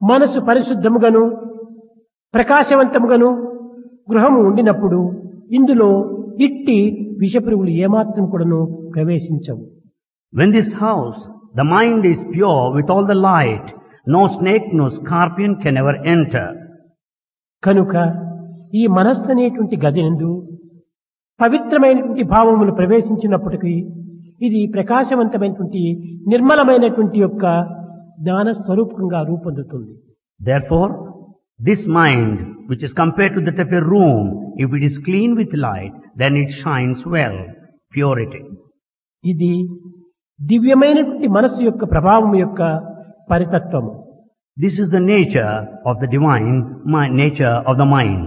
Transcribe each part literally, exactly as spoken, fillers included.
మనసు పరిశుద్ధముగాను ప్రకాశవంతముగాను గృహము ఉండినప్పుడు ఇందులో ఇట్టి విషపురుగులు ఏమాత్రం కూడాను ప్రవేశించవు. When this house, the mind is pure with all the light, no snake, no scorpion can ever enter. కనుక ఈ మనస్సు అనేటువంటి గదినందు పవిత్రమైనటువంటి భావములు ప్రవేశించినప్పటికీ ఇది ప్రకాశవంతమైనటువంటి నిర్మలమైనటువంటి యొక్క జ్ఞాన స్వరూపంగా రూపొందుతుంది. Therefore, this mind, which is compared to that of a room, if it is clean with light, then it shines well, purity. ఇది దివ్యమైనటువంటి మనస్సు యొక్క ప్రభావం యొక్క పరితత్వము. This is the nature of the divine mind, nature of the mind.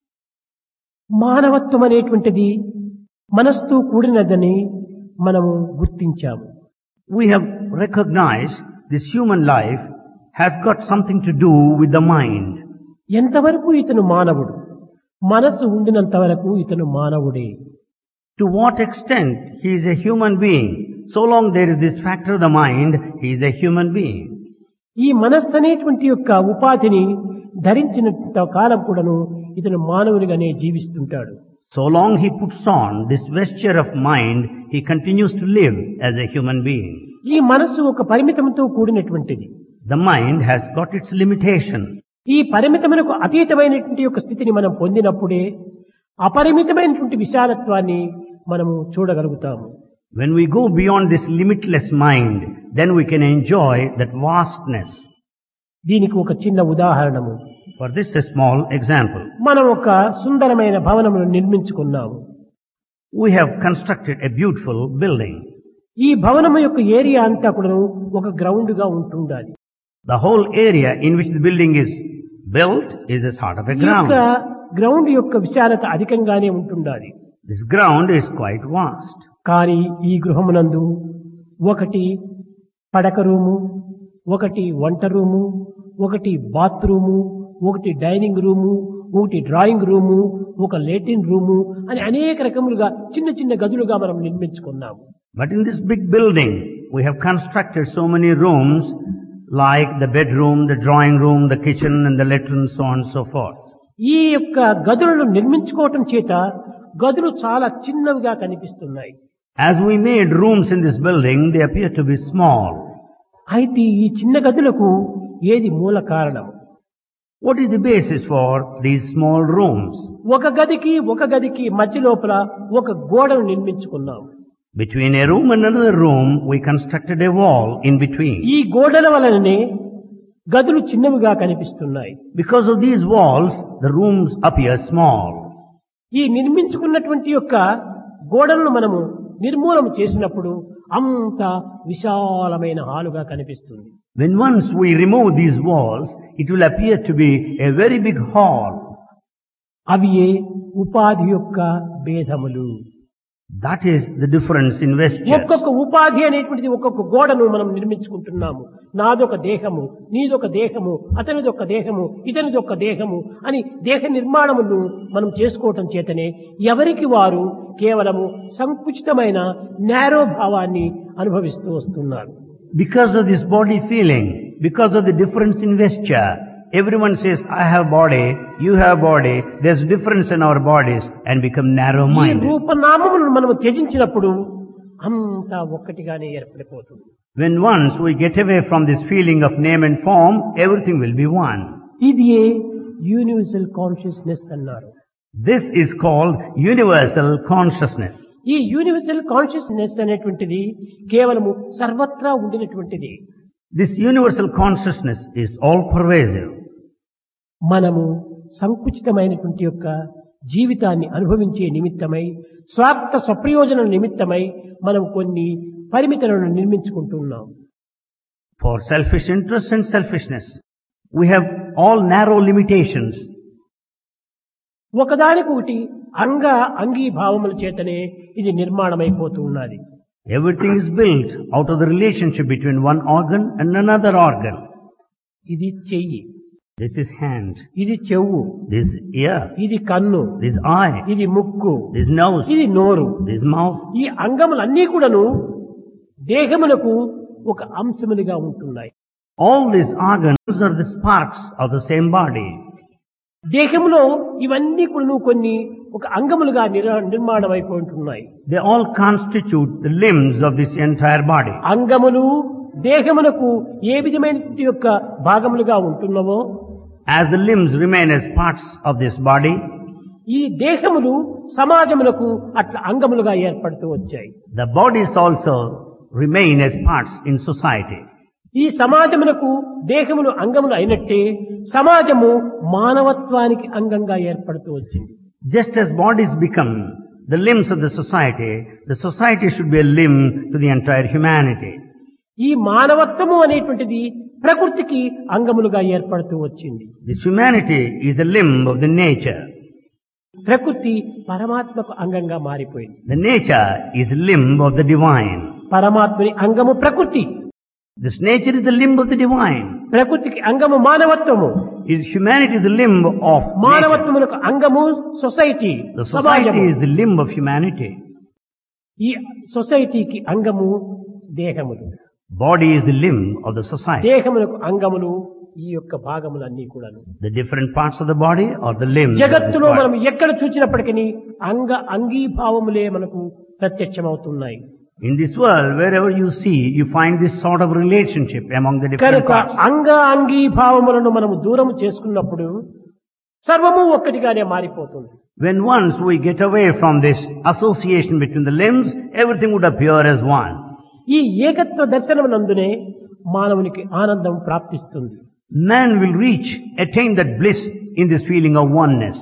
మానవత్వం అనేటువంటిది మనస్సుతో కూడినదని మనము గుర్తించాము. We have recognized this human life has got something to do with the mind. ఎంతవరకు ఇతను మానవుడు, మనస్సు ఉండినంత వరకు ఇతను మానవుడే. To what extent he is a human being? So long there is this factor of the mind, he is a human being. ఈ మనస్సు అనేటువంటి యొక్క ఉపాధిని ధరించినంత కాలం కూడాను ఇతను మానవునిగానే జీవిస్తుంటాడు. So long he puts on this vesture of mind, he continues to live as a human being. ఈ మనస్సు ఒక పరిమితంతో కూడినటువంటిది. The mind has got its limitation. ఈ పరిమితమునకు అతీతమైనటువంటి యొక్క స్థితిని మనం పొందినప్పుడే అపరిమితమైనటువంటి విశాలత్వాన్ని మనము చూడగలుగుతాము. When we go beyond this limitless mind, then we can enjoy that vastness. దీనికి ఒక చిన్న ఉదాహరణము. For this a small example. మనం ఒక సుందరమైన భవనమును నిర్మించుకున్నాము. We have constructed a beautiful building. ఈ భవనము యొక్క ఏరియా అంతా కూడా ఒక గ్రౌండ్ గా ఉంటుండాలి. The whole area in which the building is built is a sort of a ground. Ground యొక్క విశాలత అధికంగానే ఉంటుండాలి. This ground is quite vast. కానీ ఈ గృహమునందు ఒకటి పడక రూము, ఒకటి వంట రూము, ఒకటి బాత్రూము, ఒకటి డైనింగ్ రూము, ఒకటి డ్రాయింగ్ రూము, ఒక లేటిన్ రూము అని అనేక రకములుగా చిన్న చిన్న గదులుగా మనం నిర్మించుకున్నాము. But in this big building, we have constructed so many rooms like the bedroom, the drawing room, the kitchen and the latrine, so on and so forth. ఈ యొక్క గదులను నిర్మించుకోవటం చేత గదులు చాలా చిన్నవిగా కనిపిస్తున్నాయి. As we made rooms in this building, they appear to be small. అయితే ఈ చిన్న గదులకు ఏది మూల కారణం? What is the basis for these small rooms? ఒక గదికి ఒక గదికి మధ్య లోపల ఒక గోడను నిర్మించుకున్నాం. Between a room and another room, we constructed a wall in between. ఈ గోడల వలననే గదులు చిన్నవిగా కనిపిస్తున్నాయి. Because of these walls, the rooms appear small. ఈ నిర్మించుకున్నటువంటి యొక్క గోడలను మనము నిర్మూలన చేసినప్పుడు అంత విశాలమైన హాలుగా కనిపిస్తుంది. When once we remove these walls, it will appear to be a very big hall. అవి ఉపాధి యొక్క భేదములు. That is the difference in vesture. ఒక్కొక్క ఉపాధి అనేటువంటిది ఒక్కొక్క గోడను మనం నిర్మించుకుంటున్నాము. నాదొక దేహము, నీదొక దేహము, అతనిదొక దేహము, ఇతనిదొక దేహము అని దేహ నిర్మాణమును మనం చేసుకోవటం చేతనే ఎవరికి వారు కేవలము సంకుచితమైన నేరో భావాన్ని అనుభవిస్తూ వస్తున్నారు. Because of this body feeling, because of the difference in vesture, everyone says, I have body, you have body, there's difference in our bodies and become narrow-minded. ఈ రూపనామములను మనము త్యజించినప్పుడు అంతా ఒక్కటిగానే ఏర్పడిపోతుంది. When once we get away from this feeling of name and form, everything will be one. ఇది universal consciousness అన్నారు. This is called universal consciousness. ఈ universal consciousness అనేటువంటిది కేవలము సర్వత్రా ఉండినటువంటిది. This universal consciousness is all pervasive. మనము సంకుచితమైనటువంటి యొక్క జీవితాన్ని అనుభవించే నిమిత్తమై స్వార్థ స్వప్రయోజన నిమిత్తమై మనం కొన్ని పరిమితులను నిర్మించుకుంటున్నాం. For selfish interest and selfishness, we have all narrow limitations. ఒకదానికి ఒకటి అంగ అంగీ భావముల చేతనే ఇది నిర్మాణమైపోతూ ఉన్నది. Everything is built out of the relationship between one organ and another organ. ఇది చెయ్యి, this is hand, ఇది చెవు, this ear, ఇది కన్ను, this eye, ఇది ముక్కు, this nose, ఇది నోరు, this mouth. ఈ అంగములన్నీ కూడాను దేహమునకు ఒక అంశములుగా ఉంటున్నాయి. All these organs are the sparks of the same body. దేహంలో ఇవన్నీ కూడా కొన్ని ఒక అంగములుగా నిర్- నిర్మాణం అయిపోతున్నాయి. They all constitute the limbs of this entire body. అంగములు దేహమునకు ఏ విధమైన యొక్క భాగములుగా ఉంటున్నవో As the limbs remain as parts of this body, ఈ దేహములు సమాజములకు అట్లా అంగములుగా ఏర్పడుతూ వచ్చాయి. the bodies also remain as parts in society. ఈ సమాజమునకు దేహములు అంగములు అయినట్టే సమాజము మానవత్వానికి అంగంగా ఏర్పడుతూ వచ్చింది. Just as bodies become the limbs of the society, the society should be a limb to the entire humanity. ఈ మానవత్వము అనేటువంటిది ప్రకృతికి అంగములుగా ఏర్పడుతూ వచ్చింది. This humanity is a limb of the nature. ప్రకృతి పరమాత్మకు అంగంగా మారిపోయింది. The nature is a limb of the divine. పరమాత్మని అంగము ప్రకృతి, This nature is the limb of the divine. ప్రకృతికి అంగము మానవత్వము, Is humanity is the limb of nature. మానవత్వములకు అంగము society, The సమాజము. society is the limb of humanity. ఈ సొసైటీకి అంగము దేహములు, Body is the limb of the society. దేహములకు అంగములు ఈ యొక్క భాగములన్నీ కూడాను. The different parts of the body are the limbs of this జగత్తులో మనం body. ఎక్కడ చూసినప్పటికీ అంగ అంగీభావములే మనకు ప్రత్యక్షమవుతున్నాయి. In this world, wherever you see, you find this sort of relationship among the different కనుక parts. అంగ అంగీభావములను మనము దూరం చేసుకున్నప్పుడు సర్వము ఒక్కటిగానే మారిపోతుంది. When once we get away from this association between the limbs, everything would appear as one. ఈ ఏకత్వ దర్శనమునందునే మానవునికి ఆనందం ప్రాప్తిస్తుంది. Man will reach, attain that bliss in this feeling of oneness.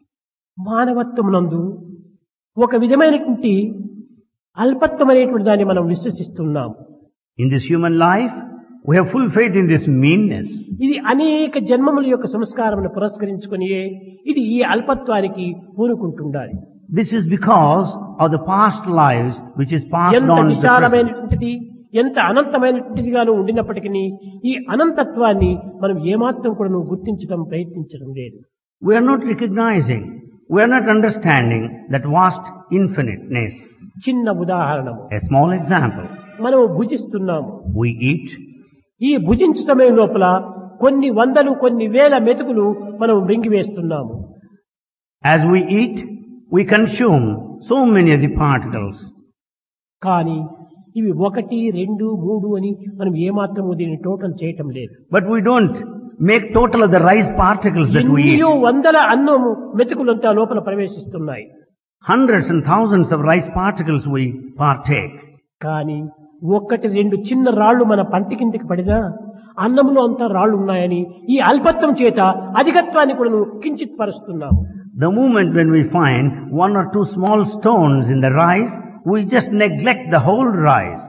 మానవత్వమునందు ఒక విధమైనటువంటి అల్పత్వమైనటువంటి దాన్ని మనం విశ్వసిస్తున్నాం. In this human life, we have full faith in this meanness. ఇది అనేక జన్మముల యొక్క సంస్కారమును పురస్కరించుకొని ఇది ఈ అల్పత్వానికి పూనుకుంటుండాలి. This is because of the past lives which is passed ఎంత on to the present. విశాలమైనటువంటిది, ఎంత అనంతమైనటువంటిదిగాను ఉండినప్పటికీ ఈ అనంతత్వాన్ని మనం ఏమాత్రం కూడా నువ్వు గుర్తించడం ప్రయత్నించడం లేదు. We are not recognizing, we are not understanding that vast infiniteness. చిన్న ఉదాహరణము, A small example. మనము భుజిస్తున్నాము. We eat. ఈ భుజించు సమయం లోపల కొన్ని వందలు కొన్ని వేల మెతుకులు మనం మృంగివేస్తున్నాము. As we eat, we consume so many of the particles. కానీ ఇవి ఒకటి రెండు మూడు అని మనం ఏమాత్రము దీన్ని టోటల్ చేయటం లేదు. But we don't make total of the rice particles that we eat. ఎన్నో వందల అన్నము మెతుకులంతా లోపల ప్రవేశిస్తున్నాయి. Hundreds and thousands of rice particles we partake. కానీ ఒక్కటి రెండు చిన్న రాళ్లు మన పంటి కిందికి పడినా అన్నంలో అంతా రాళ్లు ఉన్నాయని ఈ అల్పత్వం చేత అధికత్వాన్ని కూడా కించిత్ పరుస్తున్నాము. The moment when we find one or two small stones in the rice, we just neglect the whole rice.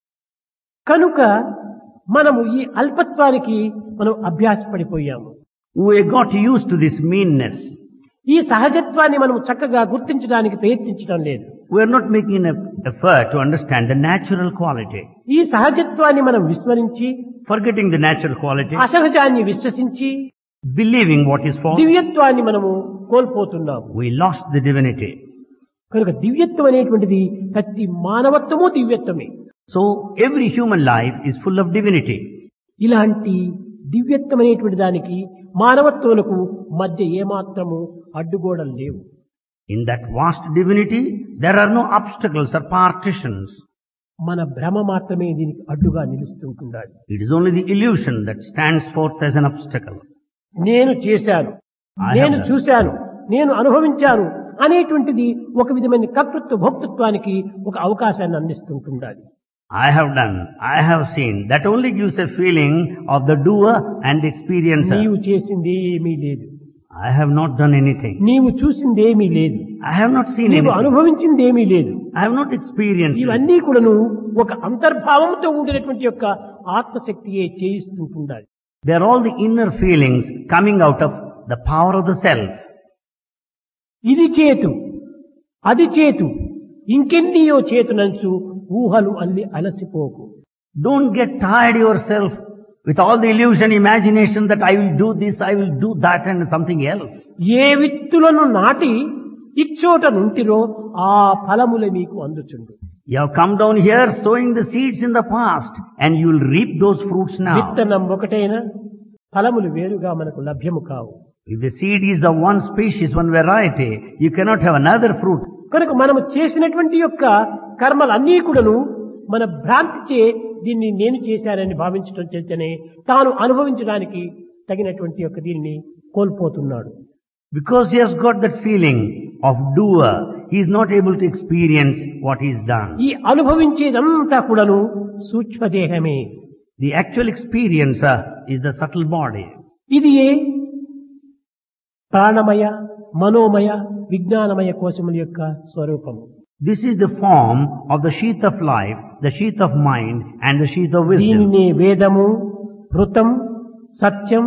కనుక మనము ఈ అల్పత్వానికి మనం అభ్యాసపడిపోయాము. We got used to this meanness. ఈ సహజత్వాన్ని మనం చక్కగా గుర్తించడానికి ప్రయత్నించడం లేదు. We are not making an effort to understand the natural quality. ఈ సహజత్వాన్ని మనం విస్మరించి Forgetting the natural quality, అసహజాన్ని విశ్వసించి believing what is false, దివ్యత్వాన్ని మనము కోల్పోతున్నాము. we lost the divinity. కనుక దివ్యత్వం అనేటువంటిది ప్రతి మానవత్వము దివ్యత్వమే. So every human life is full of divinity. ఇలాంటి దివ్యత్వం అనేటువంటి దానికి మానవత్వములకు మధ్య ఏమాత్రము అడ్డుగోడలు లేవు. In that vast divinity, there are no obstacles or partitions. మన భ్రమ మాత్రమే దీనికి అడ్డుగా నిలుస్తుంటుండాలి. It is only the illusion that stands forth as an obstacle. నేను చేశాను, I have నేను done. చూశాను, నేను అనుభవించాను అనేటువంటిది ఒక విధమైన కర్తృత్వ భోక్తృత్వానికి ఒక అవకాశాన్ని అందిస్తుంటుండాలి. I have done, I have seen. That only gives a feeling of the doer and the experiencer. నీవు చేసింది ఏమీ లేదు, I have not done anything. నీవు చూసింది ఏమీ లేదు, I have not seen నీవు anything. అనుభవించింది ఏమీ లేదు. I have not experienced it. ఇవన్నీ కూడాను ఒక అంతర్భావంతో ఉండినటువంటి యొక్క ఆత్మశక్తియే చేయిస్తుంటుండాలి. They are all the inner feelings coming out of the power of the self. ఇది చేతు, అది చేతు, ఇంకెన్నియో చేతునంచు ఊహలు అల్లి అలసిపోకు. Don't get tired yourself with all the illusion, imagination that I will do this, I will do that and something else. ఏ విత్తులను నాటి ఇచ్చోట నుంటిరో ఆ ఫలములే మీకు అందుచుండు. You have come down here sowing the seeds in the past and you will reap those fruits now. విత్తనం ఒకటైనా ఫలములు వేరుగా మనకు లభ్యము కావు. If the seed is the one species, one variety, you cannot have another fruit. కనుక మనము చేసినటువంటి యొక్క కర్మలన్నీ కూడాను మన భ్రాంతిచే దీన్ని నేను చేశానని భావించడం చేతనే తాను అనుభవించడానికి తగినటువంటి యొక్క దీనిని కోల్పోతున్నాడు. Because he has got that feeling of doer, he is not able to experience what he has done. ఈ అనుభవించేదంతా కూడాను సూక్ష్మదేహమే. The actual experiencer is the subtle body. ఇది ఏ ప్రాణమయ మనోమయ విజ్ఞానమయ కోశముల యొక్క స్వరూపము. This is the form of the sheath of life, the sheath of mind and the sheath of wisdom. దీనినే వేదము ఋతం సత్యం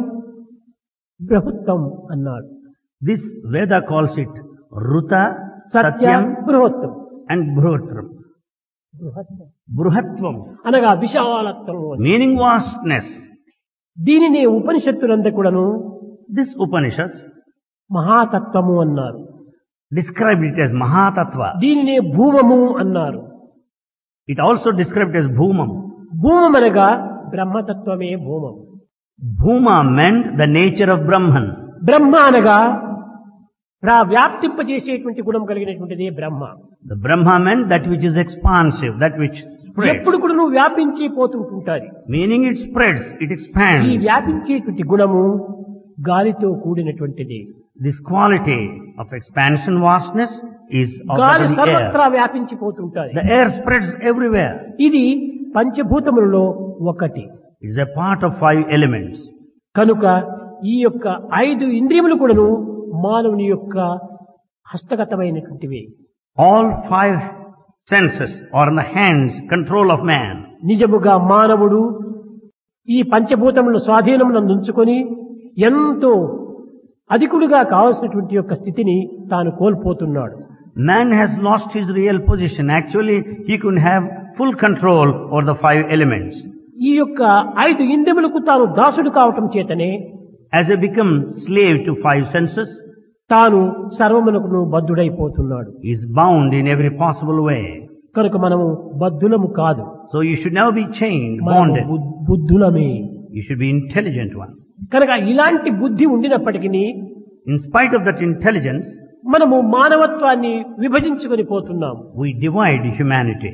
బృహత్తం అన్నాడు. This Veda calls it Ruta, Satyam Satyam బృహత్తం. and Bruhatram. బృహత్తం Bruhatvam, అనగా విశాలత్వము అని. meaning vastness. దీనినే ఉపనిషత్తులంతా కూడాను This Upanishads మహాతత్వము అన్నారు. described it as Mahatattva. దీనినే భూమము అన్నారు. It also described as Bhumam. భూమం అనగా బ్రహ్మతత్వమే భూమం. Bhuma meant the nature of Brahman. బ్రహ్మ అనగా రా వ్యాప్తింపజేసేటువంటి గుణం కలిగినటువంటిదే బ్రహ్మ. The Brahma meant that which is expansive, that which spreads. ఎప్పుడు కూడా నువ్వు వ్యాపించి పోతుంటుంటాది. Meaning it spreads, it ఈ expands. వ్యాపించేటువంటి గుణము గాలితో కూడినటువంటిది. This quality of expansion, vastness is of గాలి the సర్వత్రా air. వ్యాపించి పోతుంటాది. The air spreads everywhere. ఇది పంచభూతములలో ఒకటి. It is a part of five elements. కనుక ఈ యొక్క ఐదు ఇంద్రియములు కూడాను మానవుని యొక్క హస్తగతమైనటువంటివి. All five senses are in the hands, control of man. నిజముగా మానవుడు ఈ పంచభూతములను స్వాధీనమునందు ఉంచుకొని ఎంతో అధికుడుగా కావలసినటువంటి యొక్క స్థితిని తాను కోల్పోతున్నాడు. Man has lost his real position. Actually, he could have full control over the five elements. ఈ యొక్క ఐదు ఇంద్రియములకు తాను దాసుడు కావటం చేతనే As he become slave to five senses, తాను సర్వమునకును బద్ధుడైపోతున్నాడు. he is bound in every possible way. కనుక మనము బద్ధులము కాదు, So you should never be chained, మనము bonded. బుద్- బుద్ధులమే. You should be intelligent one. కనుక ఇలాంటి బుద్ధి ఉండినప్పటికీ In spite of that intelligence, మనము మానవత్వాన్ని విభజించుకొని పోతున్నాము. we divide humanity.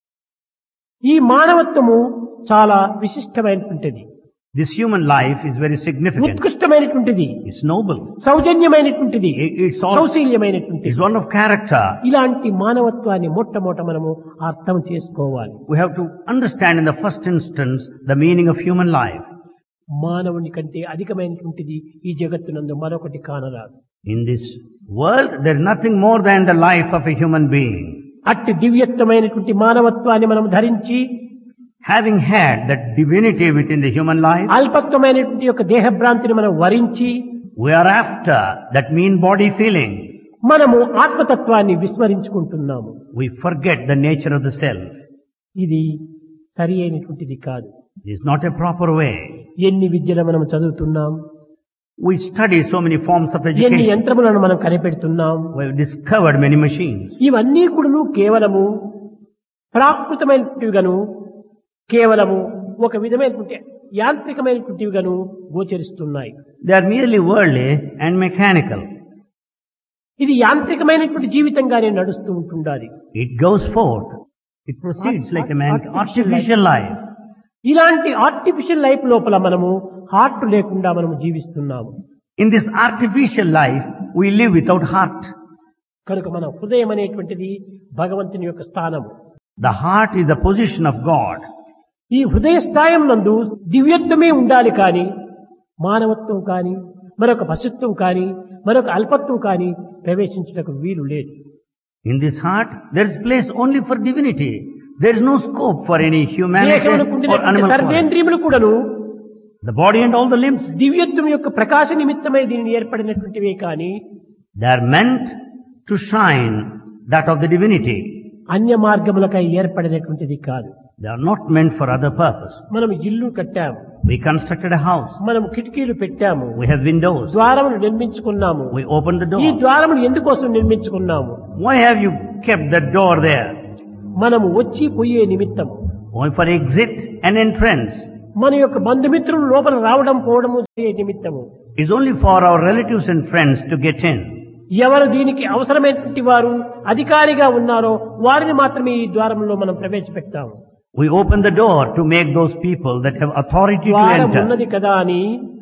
ఈ మానవత్వము చాలా విశిష్టమైనటువంటిది, This human life is very significant. ఉత్కృష్టమైనటువంటిది, It's noble. సౌజన్యమైనటువంటిది, It- It's all, సౌశీల్యమైనటువంటిది. it's one of character. ఇలాంటి మానవత్వాన్ని మొట్టమొదట మనము అర్థం చేసుకోవాలి. We have to understand in the first instance the meaning of human life. మానవుని కంటే అధికమైనటువంటిది ఈ జగత్తునందు మరొకటి కానరాదు. In this world, there is nothing more than the life of a human being. అట్టి దివ్యత్వమైనటువంటి మానవత్వాన్ని మనం ధరించి Having had that divinity within the human life, అల్పత్వమైనటువంటి యొక్క దేహభ్రాంతిని మనం వరించి we are after that mean body feeling. మనము ఆత్మతత్వాన్ని విస్మరించుకుంటున్నాము. We forget the nature of the self. ఇది సరి అయినటువంటిది కాదు. It is not a proper way. ఎన్ని విద్యలు మనం చదువుతున్నాం, We study so many forms of ఎన్ని education. యంత్రములను మనం కనిపెడుతున్నాం. We have discovered many machines. ఇవన్నీ కూడాను కేవలము ప్రాకృతమైనటువంటివిగాను కేవలము ఒక విధమైనటువంటి యాంత్రికమైనటువంటివిగాను గోచరిస్తున్నాయి. They are merely worldly and mechanical. ఇది యాంత్రికమైనటువంటి జీవితంగానే నడుస్తూ ఉంటుండాలి. It goes forth. It proceeds like a man, artificial life. ఇలాంటి ఆర్టిఫిషియల్ లైఫ్ లోపల మనము హార్ట్ లేకుండా మనము జీవిస్తున్నాము. In this artificial life, we live without heart. కనుక మన హృదయం అనేటువంటిది భగవంతుని యొక్క స్థానము. The heart is the position of God. ఈ హృదయ స్థాయం నందు దివ్యత్వమే ఉండాలి కానీ మానవత్వం కానీ మరొక పశుత్వం కానీ మరొక అల్పత్వం కానీ ప్రవేశించడానికి వీలు లేదు. In this heart, there is place only for divinity. There is no scope for any humanity దేహమునకు or ఉండినటువంటి animal. form. సర్వేంద్రియములు కూడాను The body and all the limbs, దివ్యత్వం యొక్క ప్రకాశ నిమిత్తమై దీనిని ఏర్పడినటువంటివే కానీ they are meant to shine that of the divinity. అన్య మార్గములకై ఏర్పడినటువంటిది కాదు. They are not meant for other purpose. మనం ఇల్లు కట్టాము, We constructed a house. మనం కిటికీలు పెట్టాము, We have windows. ద్వారములు నిర్మించుకున్నాము. We opened the ఈ door. ద్వారములు ఎందుకోసం నిర్మించుకున్నాము? Why have you kept that door there? మనము వచ్చి పోయే నిమిత్తం, only for exit and entrance. మన యొక్క బంధుమిత్రులు లోపల రావడం పోవడము చేసే నిమిత్తము. Is only for our relatives and friends to get in. ఎవరు దీనికి అవసరమైనటువంటి వారు అధికారిగా ఉన్నారో వారిని మాత్రమే ఈ ద్వారంలో మనం ప్రవేశపెడతాము. We open the door to make those people that have authority to ద్వారం enter. ఉన్నది కదా అని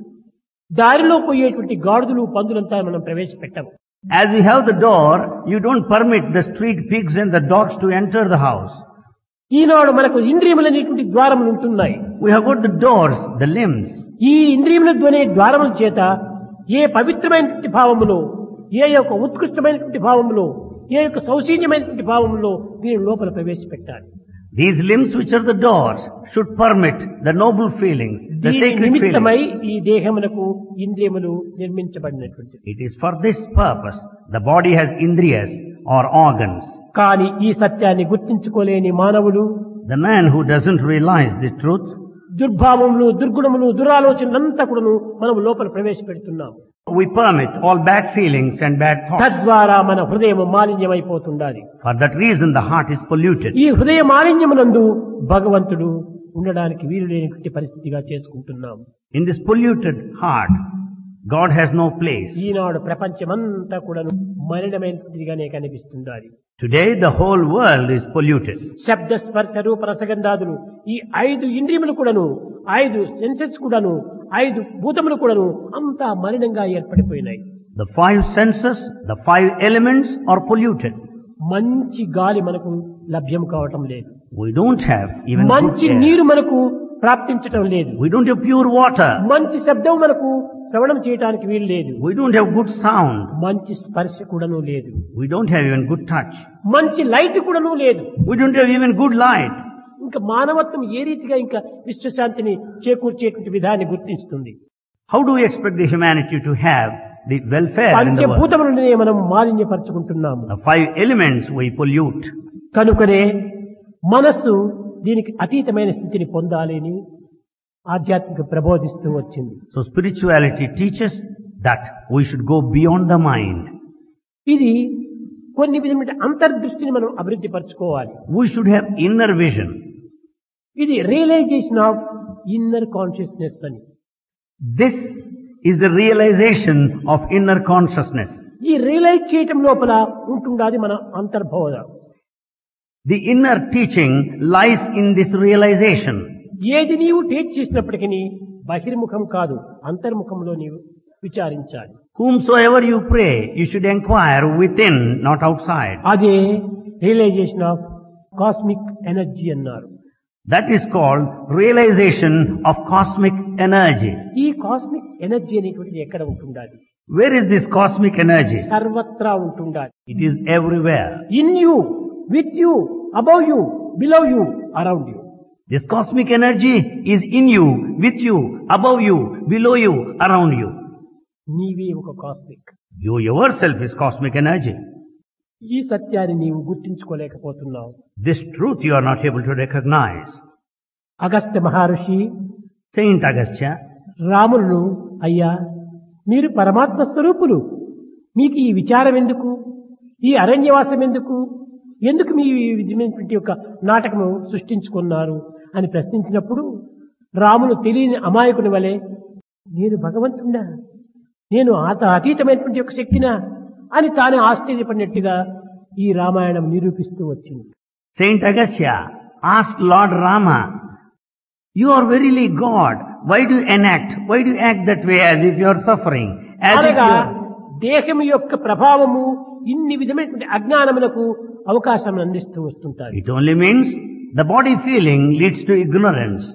దారిలో పోయేటువంటి గాడిదలు పందులంతా మనం ప్రవేశపెట్టాము. As we have the door, you don't permit the street pigs and the dogs to enter the house. ఈనాడు మనకు ఇంద్రియములనేటువంటి ద్వారములు ఉంటున్నాయి. We have got the doors, the limbs. ఈ ఇంద్రియముల ధ్వని ద్వారముల చేత ఏ పవిత్రమైనటువంటి భావములో, ఏ యొక్క ఉత్కృష్టమైనటువంటి భావములో, ఏ యొక్క సౌశీన్యమైనటువంటి భావములో దీని లోపల ప్రవేశపెట్టాలి. These limbs which are the doors should permit the noble feelings, the దీని sacred నిమిత్తమై feelings. ఈ దేహమునకు ఇంద్రియములు నిర్మించబడినటువంటిది. It is for this purpose the body has indriyas or organs. కానీ ఈ సత్యాన్ని గుర్తించుకోలేని మానవులు, The man who doesn't realize the truth, దుర్భావములు, దుర్గుణములు, దురాలోచనలంతా కూడాను మనం లోపల ప్రవేశపెడుతున్నాము. we permit all bad feelings and bad thoughts. తద్వారా మన హృదయం మాలిన్యమైపోతుండాలి. For that reason the heart is polluted. ఈ హృదయ మాలిన్యమునందు భగవంతుడు ఉండడానికి వీలు లేనటువంటి పరిస్థితిగా చేసుకుంటున్నాము. In this polluted heart, God has no place. ఈనాడు ప్రపంచమంతా కూడాను మలినమైనదిగానే కనిపిస్తుండాలి. Today the whole world is polluted. శబ్ద స్పర్శ రూప రసగంధాదులు ఈ ఐదు ఇంద్రియములు కూడాను, ఐదు సెన్సెస్ కూడాను, ఐదు భూతములు కూడాను అంతా మలినంగా ఏర్పడిపోయినాయి. The five senses, the five elements are polluted. మంచి గాలి మనకు లభ్యం కావటం లేదు. We don't have even good మంచి air. నీరు మనకు ప్రాప్తించటం లేదు. We don't have pure water. మంచి శబ్దం మనకు శ్రవణం చేయడానికి వీలు లేదు. We don't have good sound. మంచి స్పర్శ కూడాను లేదు. We don't have even good touch. మంచి లైట్ కూడాను లేదు. We don't have even good light. ఇంకా మానవత్వం ఏ రీతిగా ఇంకా విశ్వశాంతిని చేకూర్చేటువంటి విధాన్ని గుర్తిస్తుంది? How do we expect the humanity to have the welfare in the world? పంచభూతములనే మనం మాలిన్యపరచుకుంటున్నాము. The five elements we pollute. కనుకనే మనస్సు దీనికి అతీతమైన స్థితిని పొందాలని ఆధ్యాత్మిక ప్రబోధిస్తూ వచ్చింది. So spirituality teaches that we should go beyond the mind. ఇది కొన్ని విధమైన అంతర్దృష్టిని మనం అభివృద్ధి పరచుకోవాలి. We should have inner vision. ఇది రియలైజేషన్ ఆఫ్ ఇన్నర్ కాన్షియస్నెస్ అని. This is the realization of inner consciousness. ఈ రియలైజ్ చేయటం లోపల ఉంటుండాది మన అంతర్బోధ. The inner teaching lies in this realization. ఏది నీవు టేక్ చేసినప్పటికీ బహిర్ముఖం కాదు, అంతర్ముఖంలో నీవు విచారించాలి. Whomsoever you pray, you should inquire within, not outside. అదే రియలైజేషన్ ఆఫ్ కాస్మిక్ ఎనర్జీ అన్నారు. That is called realization of cosmic energy. ఈ కాస్మిక్ ఎనర్జీ అనేటువంటిది ఎక్కడ ఉంటుండాలి? Where is this cosmic energy? సర్వత్రా ఉంటుండాలి. It is everywhere. In you, with you, above you, below you, around you. This cosmic energy is in you, with you, above you, below you, around you. నీవే ఒక cosmic. You yourself is cosmic energy. ఈ సత్యాన్ని నీవు గుర్తించుకోలేకపోతున్నావు. This truth you are not able to recognize. Agastya Maharshi Saint Agastya, రాములను, అయ్యా మీరు పరమాత్మ స్వరూపులు, మీకు ఈ విచారం ఎందుకు, ఈ అరణ్యవాసం ఎందుకు, ఎందుకు మీ విధమైనటువంటి యొక్క నాటకము సృష్టించుకున్నారు అని ప్రశ్నించినప్పుడు రాములు తెలియని అమాయకుని వలె, నేను భగవంతుడా, నేను ఆత అతీతమైనటువంటి యొక్క శక్తినా అని తానే ఆశ్చర్యపడినట్టుగా ఈ రామాయణం నిరూపిస్తూ వచ్చింది. Saint Agastya asked Lord Rama, you are verily God. Why do you enact? Why do you act that way as if you are suffering? As if అనగా you are... దేహం యొక్క ప్రభావము ఇన్ని విధమైనటువంటి అజ్ఞానములకు అవకాశం అందిస్తూ వస్తుంటారు. It only means the body feeling leads to ignorance.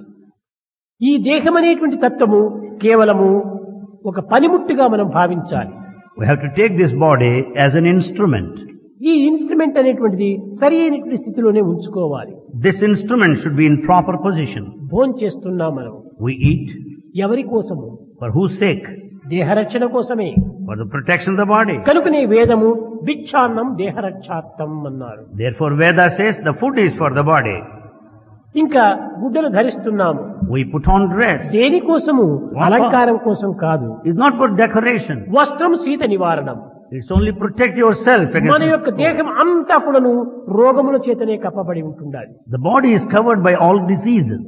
ఈ దేహం అనేటువంటి తత్వము కేవలము ఒక పనిముట్టుగా మనం భావించాలి. We have to take this body as an instrument. ఈ ఇన్స్ట్రుమెంట్ అనేటువంటిది సరి అయినటువంటి స్థితిలోనే ఉంచుకోవాలి. This instrument should be in proper position. భోజనం చేస్తున్నాం మనం. We eat. ఎవరి కోసము? For whose sake? దేహరక్షణ కోసమే. For the protection of the body. కనుకనే వేదము భిక్షాన్నం దేహరక్షార్థం అన్నారు. Therefore Veda says the food is for the body. ఇంకా గుడ్డలు ధరిస్తున్నాము. We put on dress. దేని కోసము? అలంకారం కోసం కాదు. It's not for decoration. వస్త్రం శీత నివారణం. It's only protect yourself against మన యొక్క this దేహం అంతా కూడాను రోగముల చేతనే కప్పబడి ఉంటుండాలి. The body is covered by all diseases.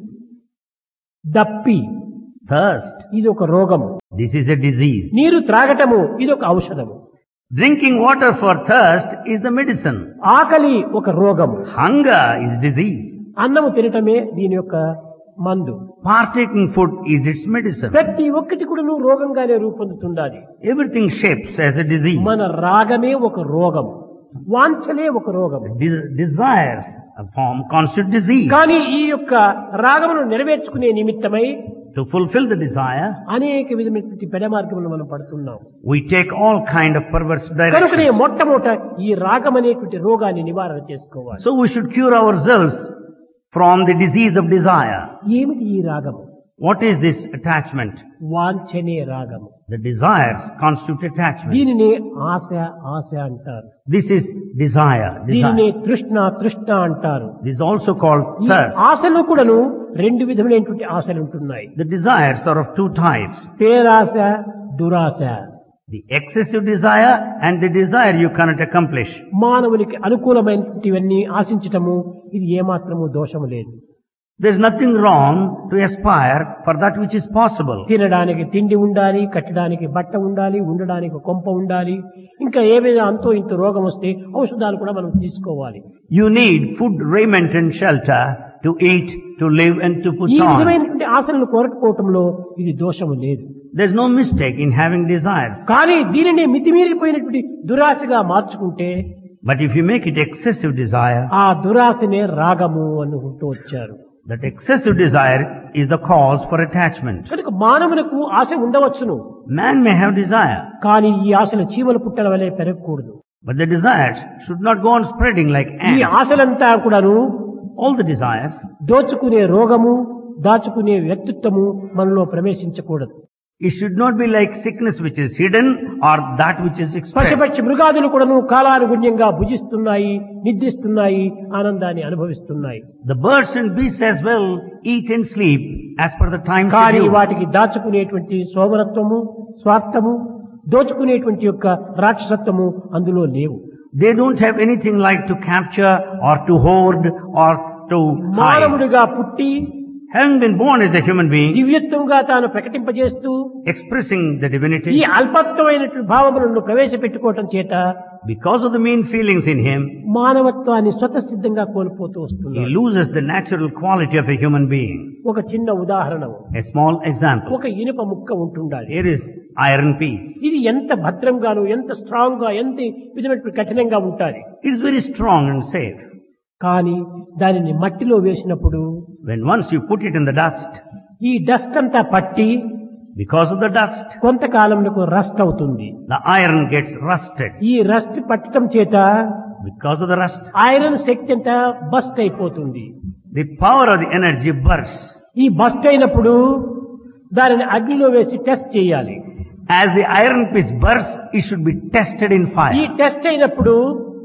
దప్పి Thirst, ఇది ఒక రోగము. this is a disease. నీరు త్రాగటము ఇది ఒక ఔషధము. Drinking water for thirst is the medicine. ఆకలి ఒక రోగము. Hunger is disease. అన్నము తినటమే దీని యొక్క మందు. Partaking food is its medicine. ప్రతి ఒక్కటి కూడా నువ్వు రోగంగానే రూపొందుతుండాలి. Everything shapes as a disease. మన రాగమే ఒక రోగం, వాంఛలే ఒక రోగం. De- desires a form constitute disease. కానీ ఈ యొక్క రాగమును నెరవేర్చుకునే నిమిత్తమై To fulfill the desire, అనేక విధమైనటువంటి పెడ మార్గములు మనం పడుతున్నాం. we take all kind of perverse కనుకనే directions. మొట్టమొదట ఈ రాగం అనేటువంటి రోగాన్ని నివారణ చేసుకోవాలి. So we should cure ourselves from the disease of desire. ఏమిటి ఈ రాగము? What is this attachment? వాంఛనే రాగము. The desires constitute attachment. దీనినే ఆశ ఆశ అంటారు. This is desire. దీనినే Desire. తృష్ణ తృష్ణ అంటారు. This is also called ఈ thirst. ఆశలు కూడాను రెండు విధమైనటువంటి ఆశలు ఉంటున్నాయి. The desires are of two types. పేరాశ, దురాశ. The excessive desire and the desire you cannot accomplish. మానవునికి అనుకూలమైనటువంటివన్నీ ఆశించటము ఇది ఏమాత్రము దోషము లేదు. There is nothing wrong to aspire for that which is possible. తినడానికి తిండి ఉండాలి, కట్టడానికి బట్ట ఉండాలి, ఉండడానికి కొంప ఉండాలి, ఇంకా ఏవైనా అంతో ఇంత రోగం వస్తే ఔషధాలు కూడా మనం తీసుకోవాలి. You need food, raiment and shelter to eat, to live and to put ఈ on. విధమైనటువంటి ఆశలను కోరకపోవటంలో ఇది దోషము లేదు. There is no mistake in having desires. కానీ దీనిని మితిమీరిపోయినటువంటి దురాశగా మార్చుకుంటే But if you make it excessive desire, ఆ దురాశనే రాగము అనుకుంటూ వచ్చారు. that excessive desire is the cause for attachment. కనుక మానవులకు ఆశ ఉండవచ్చును, Man may have desire, కానీ ఈ ఆశలు చీమల పుట్టల వలె పెరగకూడదు. but the desires should not go on spreading like ఈ ants. ఆశలంతా కూడాను All the desires, దోచుకునే రోగము, దాచుకునే వ్యక్తిత్వము మనలో ప్రవేశించకూడదు. it should not be like sickness which is hidden or that which is expressed. పశుపక్షి మృగాదులు కూడాను కాలానుగుణ్యంగా భుజిస్తున్నాయి, నిద్రిస్తున్నాయి, ఆనందాన్ని అనుభవిస్తున్నాయి. The birds and beasts as well eat and sleep as per the time కానీ schedule. వాటికి దాచుకునేటువంటి సోమరత్వము, స్వార్థము, దోచుకునేటువంటి యొక్క రాక్షసత్వము అందులో లేవు. They don't have anything like to capture or to hoard or to hide. మానవుడిగా పుట్టి Having been born as a human being, దివ్యత్వంగా తాను ప్రకటింపజేస్తూ expressing the ఈ divinity, అల్పత్వమైనటువంటి భావములను ప్రవేశపెట్టుకోవటం చేత because of the mean feelings in him, మానవత్వాన్ని స్వతసిద్ధంగా కోల్పోతూ he వస్తున్నాడు. loses the natural quality of a human being. ఒక చిన్న ఉదాహరణ, A small example. ఒక ఇనుప ముక్క ఉంటుండాలి. Here is iron piece. ఇది ఎంత భద్రంగాను, ఎంత స్ట్రాంగ్ గా, ఎంత విధమైనటువంటి కఠినంగా ఉంటాది. It is very strong and safe. కానీ దానిని మట్టిలో వేసినప్పుడు When once you put it in the dust, ఈ డస్ట్ అంతా పట్టి because of the dust, కొంతకాలంలో rust అవుతుంది. the iron gets rusted. ఈ రస్ట్ పట్టడం చేత Because of the rust, iron శక్తి అంతా బస్ట్ అయిపోతుంది. the power of the energy bursts. ఈ బస్ట్ అయినప్పుడు దానిని అగ్నిలో వేసి టెస్ట్ చేయాలి. As the iron piece bursts, it should be tested in ఈ fire. టెస్ట్ అయినప్పుడు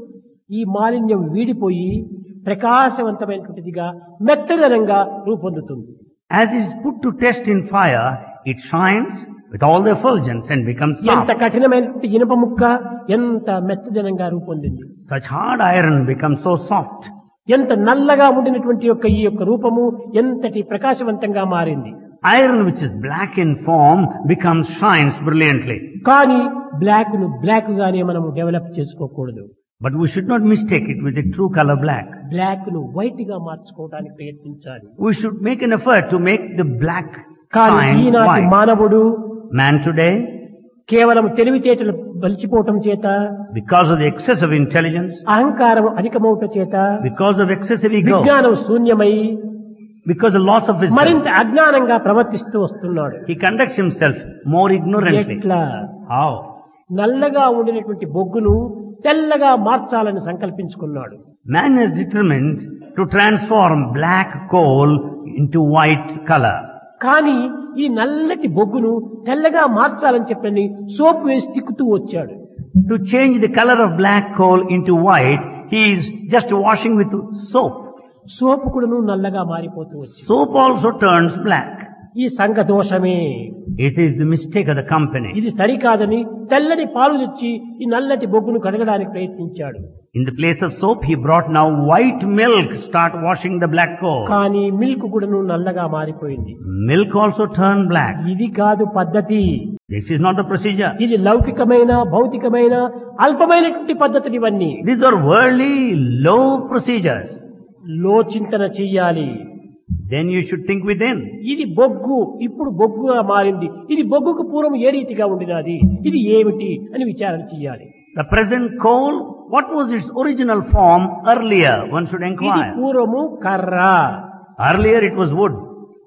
ఈ మాలిన్యం వీడిపోయి ప్రకాశవంతమైనటువంటిదిగా మెత్తదనంగా రూపొందుతుంది. As it is put to test in fire, it shines with all the effulgence and becomes ఎంత soft. కఠినమైనటువంటి ఇనుప ముక్క ఎంత మెత్తదనంగా రూపొందింది. Such hard iron becomes so soft. ఎంత నల్లగా ఉండినటువంటి యొక్క ఈ యొక్క రూపము ఎంతటి ప్రకాశవంతంగా మారింది. Iron which is black in form becomes shines brilliantly. కానీ బ్లాక్ ను బ్లాక్ గానే మనము డెవలప్ చేసుకోకూడదు. But we should not mistake it with the true color black. Black ను వైట్ గా మార్చుకోవడానికి ప్రయత్నించాలి. We should make an effort to make the black కానీ shine ఈనాటి white. మానవుడు Man today, కేవలం తెలివితేటలు బలిచిపోవటం చేత, because of the excess of intelligence, అహంకారం అధికమవుట చేత, because of excessive ego, విజ్ఞానం శూన్యమై because of loss of wisdom, మరింత అజ్ఞానంగా ప్రవర్తిస్తూ వస్తున్నాడు. he conducts himself more ignorantly. ఎట్లా? How? నల్లగా ఉండినటువంటి బొగ్గును తెల్లగా మార్చాలని సంకల్పించుకున్నాడు. Man is determined to transform black coal into white color. కానీ ఈ నల్లటి బొగ్గును తెల్లగా మార్చాలని చెప్పని సోప్ వేసి తిక్కుతూ వచ్చాడు. To change the color of black coal into white, he is just washing with soap. Soap కూడాను నల్లగా మారిపోతూ వచ్చింది. Soap also turns black. ఈ సంఘ దోషమే, It is the mistake of the company. ఇది సరికాదని తెల్లని పాలు తెచ్చి ఈ నల్లటి బొగ్గును కడగడానికి ప్రయత్నించాడు. In the place of soap, he brought now white milk, start washing the black coal. కానీ మిల్క్ కూడాను నల్లగా మారిపోయింది. Milk also turned black. ఇది కాదు పద్ధతి. This is not the procedure. ఇది లౌకికమైన భౌతికమైన అల్పమైనటువంటి పద్ధతులు ఇవన్నీ. These are worldly, low procedures. లోచింతన చెయ్యాలి. Then you should think within. ఇది బొగ్గు, ఇప్పుడు బొగ్గుగా మారింది. ఇది బొగ్గుకు పూర్వం ఏ రీతిగా ఉండినది, ఇది ఏమిటి అని విచారణ చెయ్యాలి. The present coal, what was its original form earlier? One should ఇది inquire. పూర్వము కర్ర. Earlier it was wood.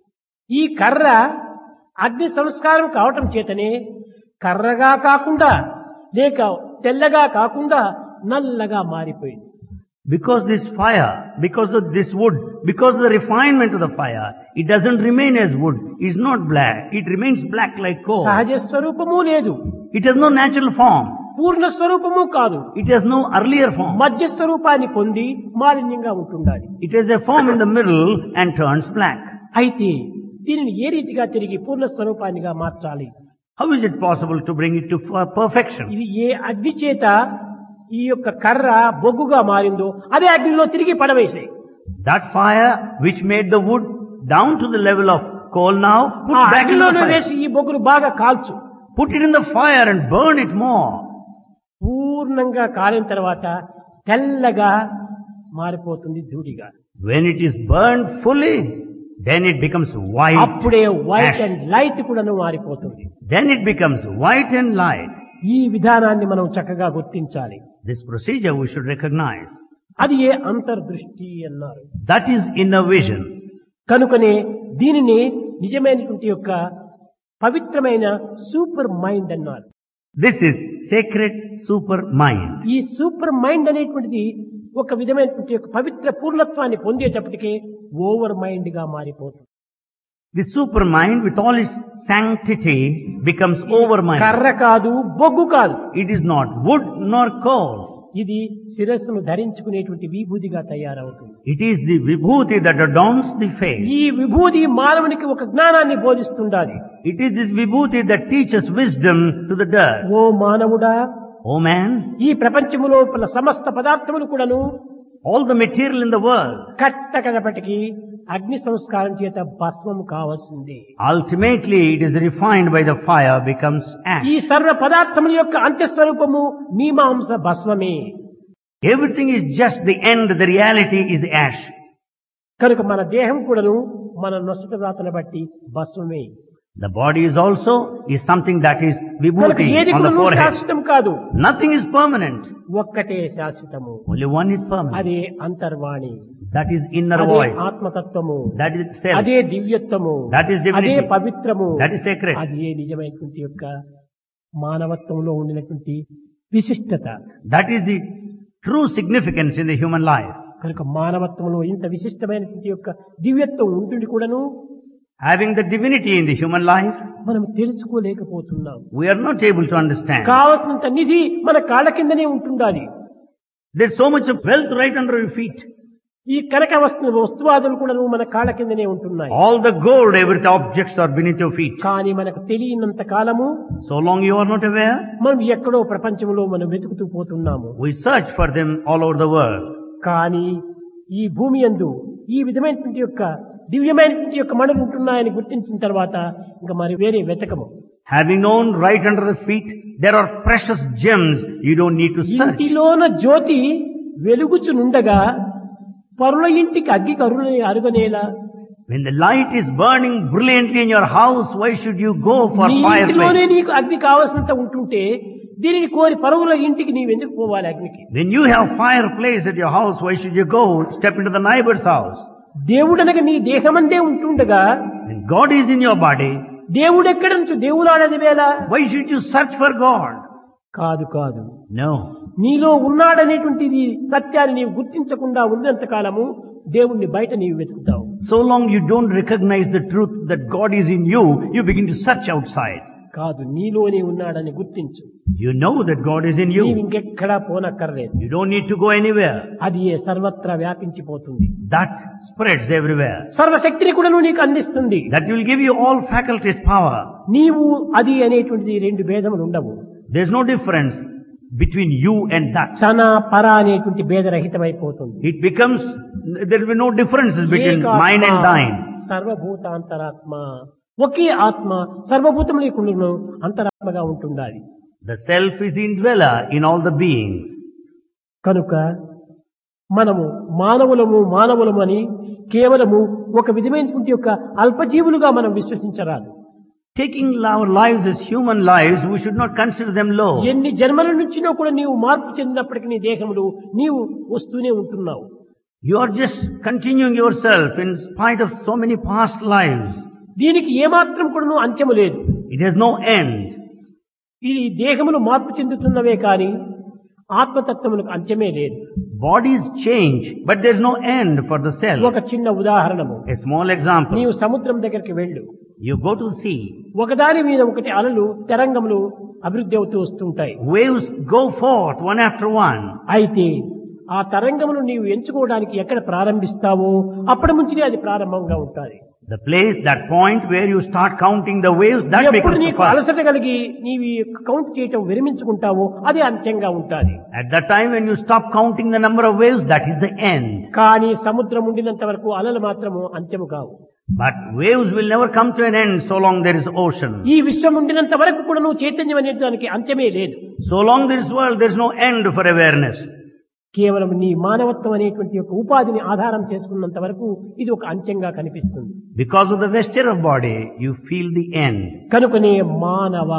ఈ కర్ర అగ్ని సంస్కారం కావటం చేతనే కర్రగా కాకుండా లేక తెల్లగా కాకుండా నల్లగా మారిపోయింది. Because this fire, because of this wood, because of the refinement of the fire, it doesn't remain as wood. It's not black. It remains black like coal. సహజ స్వరూపము లేదు, It has no natural form. పూర్ణ స్వరూపము కాదు, It has no earlier form. మధ్య స్వరూపాన్ని పొంది మాలిన్యంగా ఉంటుండాలి. It has a form in the middle and turns black. అయితే దీనిని ఏ రీతిగా తిరిగి పూర్ణ స్వరూపానిగా మార్చాలి? How is it possible to bring it to per- perfection? ఇది ఏ అగ్ని చేత ఈ యొక్క కర్ర బొగ్గుగా మారిందో అదే అగ్నిలో తిరిగి పడవేసే. That fire which made the wood down to the level of coal now, put ఆ back in the అగ్నిలోనే fire. వేసి ఈ బొగ్గును బాగా కాల్చు. Put it in the fire and burn it more. పూర్ణంగా కాలిన తర్వాత తెల్లగా మారిపోతుంది ధూళిగా. When it is burned fully, then it becomes white. అప్పుడే వైట్ ash. అండ్ లైట్ కూడాను మారిపోతుంది. Then it becomes white and light. ఈ విధానాన్ని మనం చక్కగా గుర్తించాలి. This procedure we should recognize. అది ఏ అంతర్దృష్టి అన్నారు. That is inner vision. కనుకనే దీనిని నిజమైనటువంటి యొక్క పవిత్రమైన సూపర్ మైండ్ అన్నారు. This is sacred super mind. ఈ సూపర్ మైండ్ అనేటువంటిది ఒక విధమైనటువంటి యొక్క పవిత్ర పూర్ణత్వాన్ని పొందేటప్పటికే ఓవర్ మైండ్ గా మారిపోతుంది. The super mind with all its sanctity becomes over mind. కర్ర కాదు, బొగ్గు కాదు, It is not wood nor coal. ఇది శిరస్సును ధరించుకునేటువంటి విభూతిగా తయారవుతుంది. It is the vibhuti that adorns the face. ఈ విభూతి మానవునికి ఒక జ్ఞానాన్ని బోధిస్తుండాలి. It is this vibhuti that teaches wisdom to the dirt. ఓ మానవుడా, Oh man, ఈ ప్రపంచములో ఉన్న సమస్త పదార్థములు కూడాను all the material in the world, కట్టకనప్పటికీ అగ్ని సంస్కారం చేత భస్మము కావాల్సింది. ultimately it is refined by the fire, becomes ash. ఈ సర్వ పదార్థముల యొక్క అంత్యస్వరూపము మీమాంస భస్మమే. Everything is just the end, the reality is the ash. కనుక మన దేహం కూడాను మన నొసట రాతను బట్టి భస్మమే. The body is also is something that is కనుక vibhuti ఏది on the కూడాను forehead. శాశ్వతం కాదు, Nothing is permanent. ఒక్కటే శాశ్వతము. Only one is permanent. అదే అంతర్వాణి, That is inner అదే voice. ఆత్మతత్వము, That is self. అదే దివ్యత్వము, That is divinity. అదే పవిత్రము, That is sacred. అదే నిజమైనటువంటి యొక్క మానవత్వంలో ఉండినటువంటి విశిష్టత. That is the true significance in the human life. కనుక మానవత్వంలో ఇంత విశిష్టమైనటువంటి యొక్క దివ్యత్వం ఉంటుంది కూడాను Having the divinity in the human life, మనం తెలుసుకోలేకపోతున్నాం. we are not able to understand. కావలసినంత నిధి మన కాళ్ళ కిందనే ఉంటుండాలి. There's so much of wealth right under your feet. ఈ కనక వస్తు వస్తువాదులు కూడా మన కాళ్ళ కిందనే ఉంటున్నాయి. All the gold, every objects are beneath your feet. కానీ మనకు తెలియనంత కాలము So long you are not aware, మనం ఎక్కడో ప్రపంచంలో మనం వెతుకుతూ పోతున్నాము. we search for them all over the world. కానీ ఈ భూమి యందు ఈ విధమైనటువంటి యొక్క దివ్యమైనటువంటి యొక్క మణులు ఉంటున్నాయని గుర్తించిన తర్వాత ఇంకా మరి వేరే వెతకము. Having known right under the feet, there are precious gems, you don't need to search. ఇంటిలోన జ్యోతి వెలుగుచునుండగా పరుల ఇంటికి అగ్గి కరుణ అరుగనేలా. When the light is burning brilliantly in your house, why should you go for నీ ఇంటిలోనే fireplace? నీకు అగ్ని కావాల్సినంత ఉంటుంటే దీనిని కోరి పరువుల ఇంటికి నీవు ఎందుకు పోవాలి అగ్నికి? When you have fireplace at your house, why should you go step into the neighbor's house? దేవుడనగా నీ దేహమందే ఉంటుండగా When God is in your body, దేవుడెక్కడ నుంచి దేవులాడది వేళ why should you search for God? కాదు కాదు, No. నీలో ఉన్నాడనేటువంటిది సత్యాన్ని నీవు గుర్తించకుండా ఉన్నంత కాలము దేవుణ్ణి బయట నీవు వెతుకుతావు. So long you don't recognize the truth that God is in you, you begin to search outside. కాదు, నీలోనే ఉన్నాడని గుర్తించు. You know that God is in నీవు you. ఇంకెక్కడా పోనక్కర్లేదు. You don't need to go anywhere. అది ఏ సర్వత్రా వ్యాపించిపోతుంది. That spreads everywhere. సర్వశక్తిని కూడా నువ్వు నీకు అందిస్తుంది. That will give you all faculties, power. నీవు అది అనేటువంటిది రెండు భేదములు ఉండవు. There is no difference between you and that. తన పర అనేటువంటి భేదరహితమైపోతుంది. It becomes, there will be no differences between mine and thine. సర్వభూతాంతరాత్మ, ఒకే ఆత్మ సర్వభూతములకుండును అంతరాత్మగా ఉంటుండాలి. The self is the indweller in all the beings. కనుక మనము మానవులము మానవులము అని కేవలము ఒక విధమైనటువంటి యొక్క అల్పజీవులుగా మనం విశ్వసించరాదు. Taking our lives as human lives, we should not consider them low. ఎన్ని జన్మల నుంచినో కూడా నీవు మార్పు చెందినప్పటికీ నీ దేహములు నీవు వస్తూనే ఉంటున్నావు. You are just continuing yourself in spite of so many past lives. దీనికి ఏమాత్రం కూడా అంత్యము లేదు. It has no end. ఈ దేహములు మార్పు చెందుతున్నవే కానీ ఆత్మతత్వములకు అంత్యమే లేదు. Bodies change, but there is no end for the self. ఒక చిన్న ఉదాహరణము. A small example. నీవు సముద్రం దగ్గరికి వెళ్ళు. You go to sea. ఒకదాని మీద ఒకటి అలలు తరంగములు అభివృద్ధి అవుతూ వస్తుంటాయి. Waves go forth one after one. అయితే ఆ తరంగమును నీవు ఎంచుకోవడానికి ఎక్కడ ప్రారంభిస్తావో అప్పటి నుంచి అది ప్రారంభంగా ఉంటుంది. The place, that point where you start counting the waves, that ఎప్పుడు becomes the నీకు first. అలసట కలిగి నీవు కౌంట్ చేయటం విరమించుకుంటావో అది అంత్యంగా ఉంటుంది. At that time when you stop counting the number of waves, that is the end. కానీ సముద్రం ఉండినంత వరకు అలలు మాత్రము అంత్యము కావు. But waves will never come to an end so long there is ocean. ఈ విశ్వం ఉండినంత వరకు కూడా నువ్వు చైతన్యం అనే దానికి అంత్యమే లేదు. So long there is world, there is no end for awareness. కేవలం నీ మానవత్వం అనేటువంటి యొక్క ఉపాధిని ఆధారం చేసుకున్నంత వరకు ఇది ఒక అంత్యంగా కనిపిస్తుంది. Because of the vesture of body, you feel the end. కనుకనే మానవ.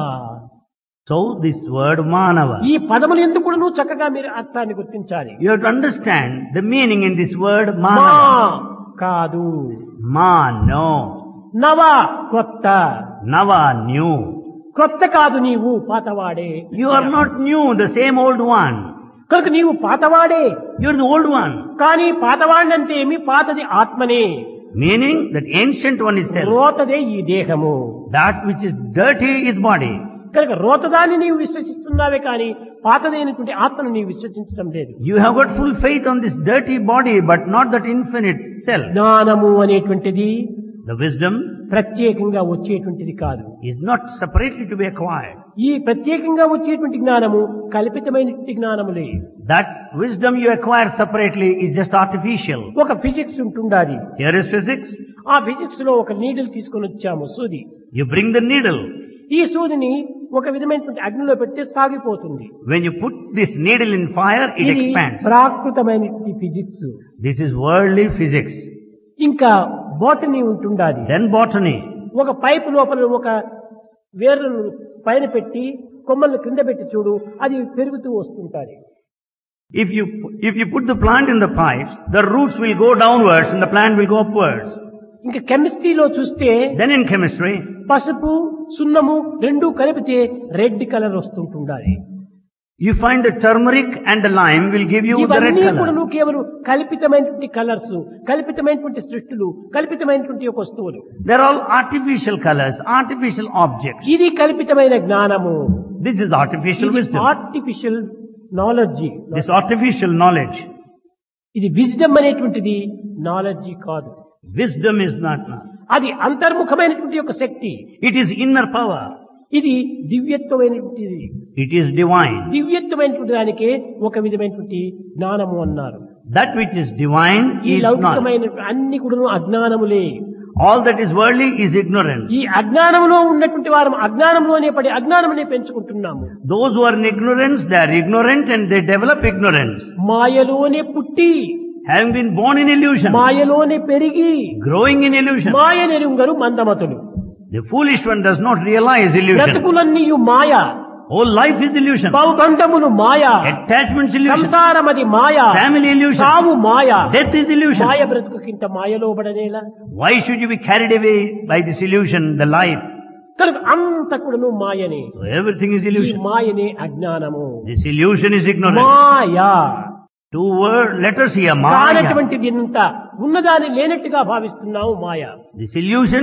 So this word manava. ఈ పదములు ఎందుకు కూడా నువ్వు చక్కగా మీరు అర్థాన్ని గుర్తించాలి. You have to understand the meaning in this word మా manava. కాదు, Ma, no. నవ కొత్త. Nava, new. కొత్త కాదు, నీవు పాతవాడే. You are not new, the same old one. కనుక నీవు పాతవాడే. You are the old one. కానీ పాతవాడినంటే ఏమి, పాతది ఆత్మనే. Meaning that ancient one is self. రోతదే ఈ దేహము. That which is dirty is body. కనుక రోతదాన్ని నీవు విశ్వసిస్తున్నావే కానీ పాతదైనటువంటి ఆత్మను నీవు విశ్వసించడం లేదు. You have got full faith on this dirty body, but not that infinite self. జ్ఞానము అనేటువంటిది The wisdom ప్రత్యేకంగా వచ్చేటువంటిది కాదు. is not separately to be acquired. ఈ ప్రత్యేకంగా వచ్చేటువంటి జ్ఞానము కల్పితమైనటువంటి జ్ఞానములే. That wisdom you acquire separately is just artificial. ఒక ఫిజిక్స్ ఉంటుండాలి. Here is physics. ఆ ఫిజిక్స్ లో ఒక నీడిల్ తీసుకొని వచ్చాము, సూది. You bring the needle. ఈ సూదిని ఒక విధమైనటువంటి అగ్నిలో పెడితే సాగిపోతుంది. When you put this needle in fire, it ఇది expands. ప్రాకృతమైనటువంటి physics. This is worldly physics. ఇంకా బోటనీ ఉంటుండాలి. Then botany. ఒక పైపు లోపల ఒక వేర్లను పైన పెట్టి కొమ్మలను క్రింద పెట్టి చూడు, అది పెరుగుతూ వస్తుంటాది. If you if you put the plant in the pipes, the roots will go downwards and the plant will go upwards. ఇంకా కెమిస్ట్రీలో చూస్తే Then in chemistry, పసుపు సున్నము రెండు కలిపితే red colour వస్తుంటుండాలి. you find the turmeric and the lime will give you the red ఇవన్నీ కూడా color. నువ్వు కేవలం కల్పితమైనటువంటి కలర్స్, కల్పితమైనటువంటి సృష్టిలు, కల్పితమైనటువంటి ఒక వస్తువులు. They're all artificial colors, artificial objects. ఇది కల్పితమైన జ్ఞానము. This is artificial wisdom. Artificial knowledge. This artificial knowledge. ఇది wisdom అనేటువంటిది నాలెడ్జి కాదు. Wisdom is not. అది అంతర్ముఖమైనటువంటి ఒక శక్తి. It is inner power. ఇది దివ్యత్వమైనటువంటిది. It is divine. దివ్యత్వమైనటువంటి దానికే ఒక విధమైనటువంటి జ్ఞానము అన్నారు. That which is divine ఈ is not. లౌకికమైన అన్ని కూడా అజ్ఞానములే. All that is worldly is ignorance. ఈ అజ్ఞానంలో ఉన్నటువంటి వారు అజ్ఞానంలోనే పడి అజ్ఞానమునే పెంచుకుంటున్నాము. Those who are in ignorance, they are ignorant and they develop ignorance. మాయలోనే పుట్టి, Having been born in illusion, మాయలోనే పెరిగి, growing in illusion. Maya నెరుంగరు మందమతులు. The foolish one does not realize illusion. బ్రతుకులన్నీయు Maya. Whole life is illusion. బహుబంధములు Maya. Attachments illusion. సంసారమది Maya. Family illusion. సావు మాయ. Death is illusion. మాయ బ్రతుకుకింత మాయలో పడనేలా. Why should you be carried away by this illusion, the life? కనుక అంత కూడాను మాయనే. So everything is ఈ illusion. మాయనే అజ్ఞానము. This illusion is ignorance. Maya. Two word letters here, Maya. కానటువంటిది ఇంత ఉన్నదాన్ని లేనట్టుగా భావిస్తున్నావు మాయ. This illusion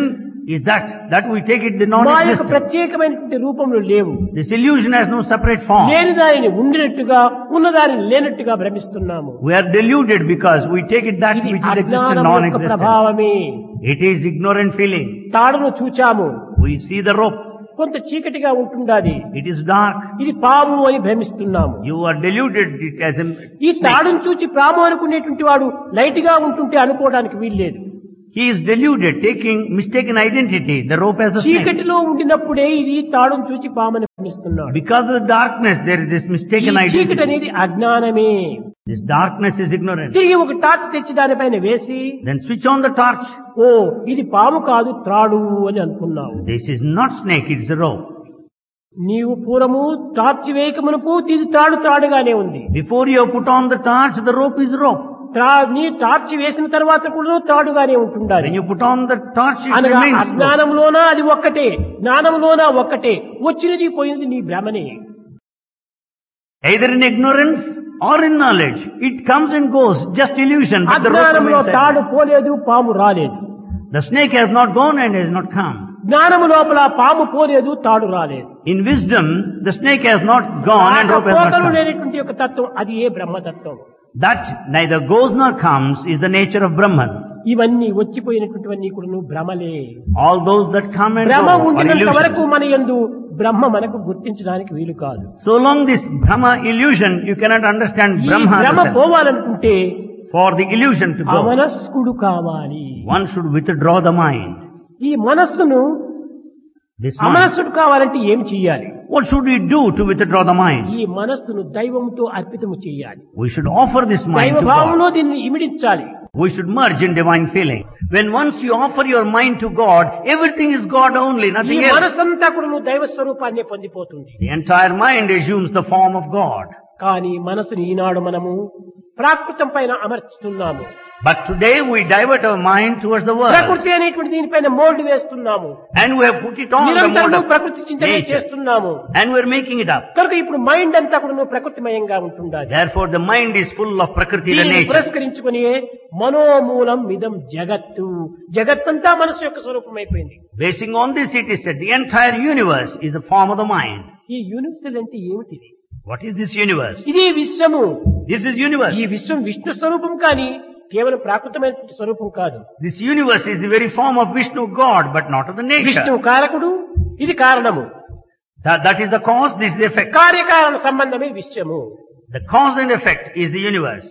is that, that we take it the మా యొక్క non-existent. ప్రత్యేకమైనటువంటి రూపంలో లేవు. This illusion has no separate form. లేని దానిని ఉండినట్టుగా ఉన్నదానిని లేనట్టుగా భ్రమిస్తున్నాము. We are deluded because we take it that ఇది which is existent, అజ్ఞానం యొక్క non-existent. ప్రభావమే. It is ignorant feeling. తాడును చూచాము, We see the rope. కొంత చీకటిగా ఉంటుండాది, It is dark. ఇది పాము అని భ్రమిస్తున్నాము. You are deluded it as a ఈ snake. తాడును చూచి పాము అనుకునేటువంటి వాడు లైట్ గా ఉంటుంటే అనుకోవడానికి వీల్లేదు. He is deluded, taking mistaken identity, the rope as a snake. చీకటిలో ఉండినప్పుడే ఇది తాడును చూచి పామని భ్రమిస్తున్నాడు. Because of the darkness, there is this ఈ mistaken చీకటి identity. అనేది అజ్ఞానమే. This darkness is ignorance. తిరిగి ఒక టార్చ్ తెచ్చి దానిపైన వేసి, Then switch on the torch. ఓ ఇది పాము కాదు త్రాడు అని అనుకున్నావు. This is not snake, it is a rope. నీవు పూర్వము టార్చ్ వేయకమునపు ఇది త్రాడు త్రాడుగానే ఉంది. Before you have put on the torch, the rope is rope. త్రా నీ టార్చ్ వేసిన తర్వాత కూడా త్రాడుగానే ఉంటుండాలి. When you put on the torch, it అనగా remains rope. అజ్ఞానంలోనా అది ఒక్కటే, జ్ఞానంలోనా ఒక్కటే, వచ్చినది పోయినది నీ భ్రమనే. Either in ignorance or in knowledge, it comes and goes, just illusion. But the rope అజ్ఞానంలో remains తాడు there. పోలేదు, పాము రాలేదు. The snake has not gone and has not come. జ్ఞానము లోపల పాము పోలేదు, తాడు రాలేదు. In wisdom, the snake has not gone and rope has not పోతలు come. లేనటువంటి యొక్క తత్వం అది ఏ బ్రహ్మతత్వం. That neither goes nor comes is the nature of Brahman. ఇవన్నీ వచ్చిపోయినటువంటివన్నీ కూడా భ్రమలే. All those that come and భ్రమ go are ఉండినంత వరకు illusions. మన యందు బ్రహ్మ మనకు గుర్తించడానికి వీలు కాదు. So long this Brahma illusion, you cannot understand ఈ Brahma. భ్రమ as a- పోవాలనుకుంటే For the illusion to go, అమనస్కుడు కావాలి. one should withdraw the mind. ఈ మనస్సును This mind. అమనస్సుడు కావాలంటే ఏం చెయ్యాలి? What should we do to withdraw the mind? ఈ మనస్సును దైవంతో అర్పితము చేయాలి. We should offer this mind దైవ to భావంలో God. దీన్ని ఇమిడించాలి. We should merge in divine feeling. When once you offer your mind to God, everything is God only, ఈ nothing else. మనస్సంతా కూడా నువ్వు దైవ స్వరూపాన్ని పొందిపోతుంది. The entire mind assumes the form of God. కానీ మనసుని ఈనాడు మనము ప్రాకృతం పైన అమర్చుతున్నాము. But today we divert our mind towards the world. ప్రకృతి అనేటువంటి దీనిపైన మోల్డ్ వేస్తున్నాము. And we have put it on the నిరంతరము mode of ప్రకృతి చింతనే nature. చేస్తున్నాము. And we are making it up. కనుక ఇప్పుడు మైండ్ అంతా కూడా ప్రకృతిమయంగా ఉంటుండాలి. Therefore the mind is full of Prakriti, the దీనిని nature. పురస్కరించుకుని మనోమూలం ఇదం జగత్తు, జగత్తంతా మనసు యొక్క స్వరూపమైపోయింది. Basing on this it is said, the entire universe is the form of the mind. ఈ యూనివర్సల్ అంటే ఏమిటిది? What is this universe? ఇది విశ్వము. This is universe. ఈ విశ్వం విష్ణు స్వరూపం కానీ కేవలం ప్రాకృతమైన స్వరూపం కాదు. This universe is the very form of Vishnu, God, but not of the Vishnu nature. కారకుడు, ఇది కారణము. That, that is the cause, this is the effect. కార్యకారణ సంబంధమే విశ్వము. The cause and effect is the universe.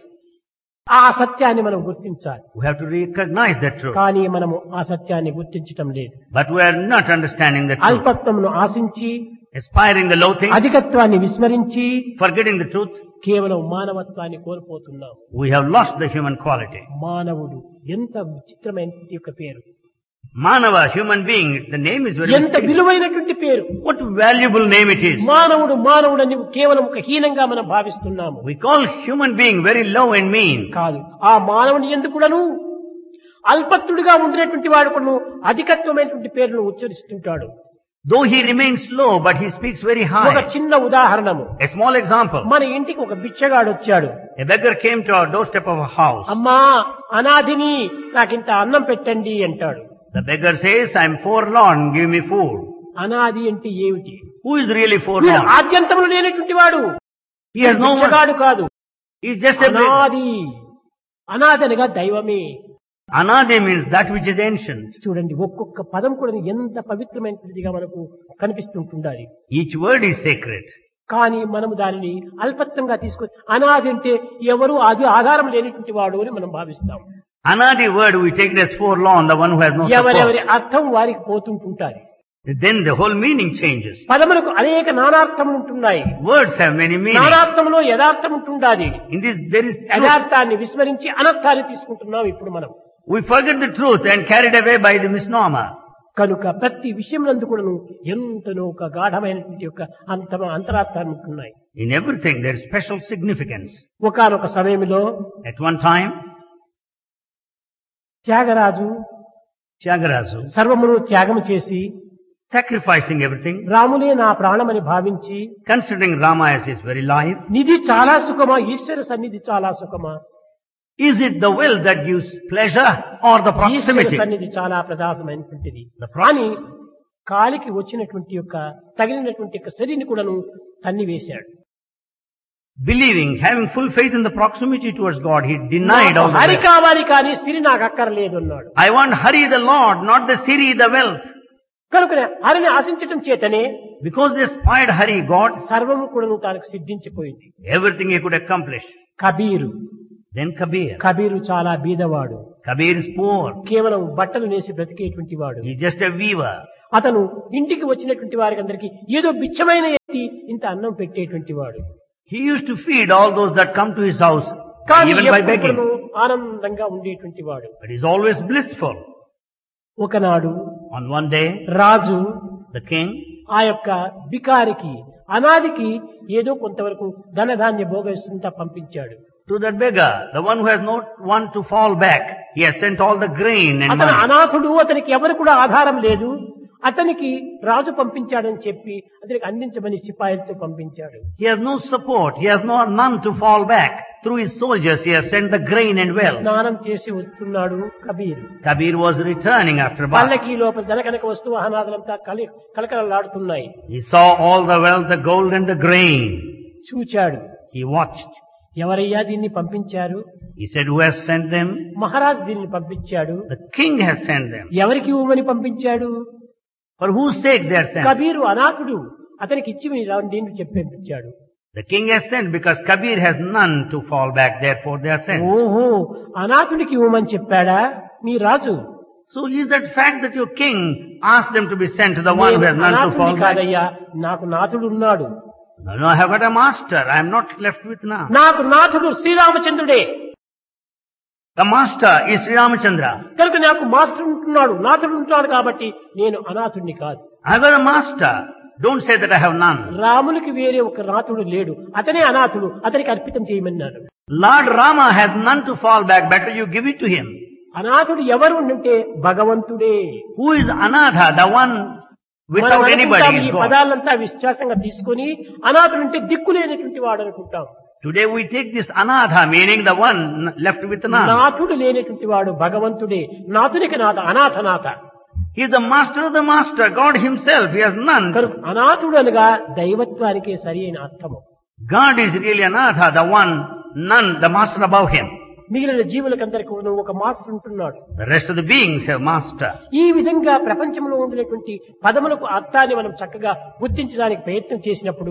ఆ సత్యాన్ని మనం గుర్తించాలి. We have to recognize that truth. కానీ మనము ఆ సత్యాన్ని గుర్తించటం లేదు. But we are not understanding the truth. అల్పత్వమును ఆశించి, Aspiring the low things, అధికత్వాన్ని విస్మరించి forgetting the truth, కేవలం మానవత్వాన్ని కోల్పోతున్నాం. we have lost the human quality. మానవుడు ఎంత విచిత్రమైన యొక్క పేరు, Manava, human being, the name is very ఎంత mysterious. విలువైనటువంటి పేరు. What valuable name it is. మానవుడు మానవుడు అని కేవలం ఒక హీనంగా మనం భావిస్తున్నాము. We call human being very low and mean. కాదు, ఆ మానవుని ఎందుకు కూడాను అల్పత్తుడిగా ఉండినటువంటి వాడు కూడా అధికత్వమైనటువంటి పేరును ఉచ్చరిస్తుంటాడు. Though he remains low, but he speaks very ఒక high. చిన్న ఉదాహరణము, A small example. మన ఇంటికి ఒక బిచ్చగాడు వచ్చాడు. A beggar came to our doorstep of a house. అమ్మా అనాథిని నాకింత అన్నం పెట్టండి అంటాడు. The beggar says, I'm forlorn, give me food. అనాథి అంటే ఏమిటి? Who is really వీడు forlorn? ఆద్యంతములు లేనటువంటి వాడు. He has no one. బిచ్చగాడు కాదు, He's just a beggar. అనాది. అనాథి అనగా దైవమే. Anadi means that which is ancient. చూడండి, ఒక్కొక్క పదం కూడా ఎంత పవిత్రమైనదిగా మనకు కనిపిస్తుంటుండాలి. Each word is sacred. కానీ మనము దానిని అల్పత్వంగా తీసుకొని అనాది అంటే ఎవరు అది ఆధారం లేనటువంటి వాడు అని మనం భావిస్తాం. Anadi word we take it as forlorn, the one who has no ఎవరెవరి support. అర్థం వారికి పోతుంటుంటారు. Then the whole meaning changes. పదములకు అనేక నానార్థములు ఉంటున్నాయి. Words have many meanings. నానార్థంలో యథార్థం ఉంటుండాది. In this there is truth. యథార్థాన్ని విస్మరించి అనర్థాన్ని తీసుకుంటున్నాం ఇప్పుడు మనం. We forget the truth and carried away by the misnomer. కనుక ప్రతి విషయంలో కూడాను ఎంతనో ఒక గాఢమైనటువంటి యొక్క అంత అంతరార్థాలు ఉంటున్నాయి. In everything there is special significance. ఒకానొక సమయంలో At one time, Tyagaraju Tyagaraja, సర్వమును త్యాగము చేసి sacrificing everything, రాములే నా ప్రాణమని భావించి, considering Rama as his very life, నిధి చాలా సుఖమా, ఈశ్వర సన్నిధి చాలా సుఖమా, Is it the will that gives pleasure or the Eshwara proximity? సన్నిధి చాలా ప్రధానమైనటువంటిది. కానీ కాలికి వచ్చినటువంటి యొక్క తగిలినటువంటి యొక్క శరీని కూడాను తన్నివేశాడు. Believing, having full faith in the proximity towards God, he denied all the Hari wealth. కావాలి కానీ సిరి నాకు అక్కర్లేదు అన్నాడు. I want Hari the Lord, not the Siri the wealth. కనుక హరిని ఆశించటం చేతనే Because they aspired Hari, God, సర్వము కూడాను తానికి సిద్ధించిపోయింది. everything he could accomplish. Kabir Then Kabir. Kabir చాలా బీదవాడు. Kabir is poor. కేవలం బట్టలు నేసి బ్రతికేటువంటి వాడు. He is just a weaver. అతను ఇంటికి వచ్చినటువంటి వారికి అందరికీ ఏదో బిచ్చమైన ఎత్తి ఇంత అన్నం పెట్టేటువంటి వాడు. He used to feed all those that come to his house, కానీ even by begging. ఎప్పుడూ ఆనందంగా ఉండేటువంటి వాడు. But he is always blissful. ఒకనాడు On one day, Raju the king ఆ యొక్క బికారికి అనాదికి ఏదో కొంతవరకు ధనధాన్య భోగేస్తుంటా పంపించాడు. to that beggar, the one who has not one to fall back, he has sent all the grain and అతను money. అనాథుడు, అతనికి ఎవరు కూడా ఆధారం లేదు. అతనికి రాజు పంపించాడని చెప్పి అతనికి అందించమని సిపాయిలతో పంపించాడు. He has no support. He has no none to fall back. Through his soldiers, he has sent the grain and wealth. స్నానం చేసి వస్తున్నాడు Kabir. Kabir was returning after bath. పల్లకి లోపల ధనకనక వస్తువు అనాథలంతా కలి కలకలలాడుతున్నాయి. He saw all the wealth, the gold and the grain. చూచాడు. He watched. ఎవరయ్యా దీన్ని పంపించారు? He said, who has sent them? Maharaj దీన్ని పంపించాడు. The king has sent them. ఎవరికి ఇవ్వమని పంపించాడు? For whose sake they are sent? Kabir అనాథుడు, అతనికి ఇచ్చి దీన్ని చెప్పి పంపించాడు. The king has sent because Kabir has none to fall back, therefore they are sent. ఓహో, అనాథుడికి ఇవ్వమని చెప్పాడా మీ రాజు? So is that fact that your king asked them to be sent to the one who has నేను none to అనాథుడిని fall back? కాదయ్యా, నాకు నాథుడు ఉన్నాడు. No, no, I have got a master. I am not left with none. నాకు నాథుడు శ్రీరామచంద్రుడే. The master is Sri Ramachandra. కనుక నాకు master ఉంటున్నాడు, నాథుడు ఉంటున్నాడు కాబట్టి నేను అనాథుడిని కాదు. I have got a master. Don't say that I have none. రామునికి వేరే ఒక నాథుడు లేడు, అతనే అనాథుడు, అతనికి అర్పితం చేయమన్నాడు. Lord Rama has none to fall back. Better you give it to him. అనాథుడు ఎవరు అంటే భగవంతుడే. Who is Anatha? The one మనం without అనుకుంటాం anybody ఈ is God. పదాలంతా విశ్వాసంగా తీసుకొని అనాథుడు అంటే దిక్కులేనటువంటి వాడు అనుకుంటాం. Today we take this Anatha, meaning the one left with none. నాథుడు లేనటువంటి వాడు భగవంతుడే. నాథునికి నాథ, అనాథనాథ. He is the master of the master, God himself. He has none. కనుక అనాథుడు అనగా దైవత్వానికే సరి అయిన అర్థము. God is really Anatha, the one, none, the master above him. మిగిలిన జీవులకందరికీ ఒక మాస్టర్ ఉంటున్నాడు. The rest of the beings have master. ఈ విధంగా ప్రపంచంలో ఉండినటువంటి పదములకు అర్థాన్ని మనం చక్కగా గుర్తించడానికి ప్రయత్నం చేసినప్పుడు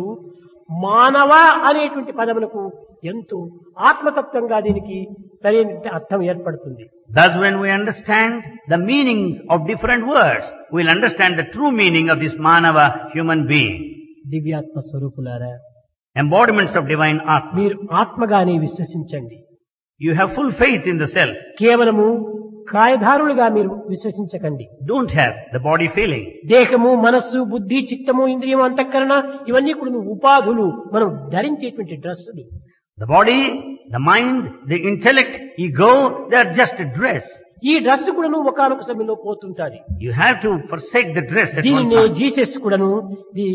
మానవ అనేటువంటి పదములకు ఎంతో ఆత్మతత్వంగా దీనికి సరైన అర్థం ఏర్పడుతుంది. Thus when we understand the meanings of different words, we'll understand the true meaning of this Manava, human being. దివ్యాత్మ స్వరూపులారా, Embodiments of divine Atma. మీరు ఆత్మగానే విశ్వసించండి. You have full faith in the self. కేవలము కాయధారులుగా మీరు విశ్వసించకండి. Don't have the body feeling. దేహము, మనస్సు, బుద్ధి, చిత్తము, ఇంద్రియము, అంతఃకరణ ఇవన్నీ కూడా ఉపాధులు, మనం ధరించేటువంటి డ్రెస్సులు. The body, the mind, the intellect, ego, they are just a dress. ఈ డ్రెస్ కూడాను ఒకానొక సమయంలో పోతుంటాది. You have to forsake the dress at one దీనినే time. జీసస్ కూడాను the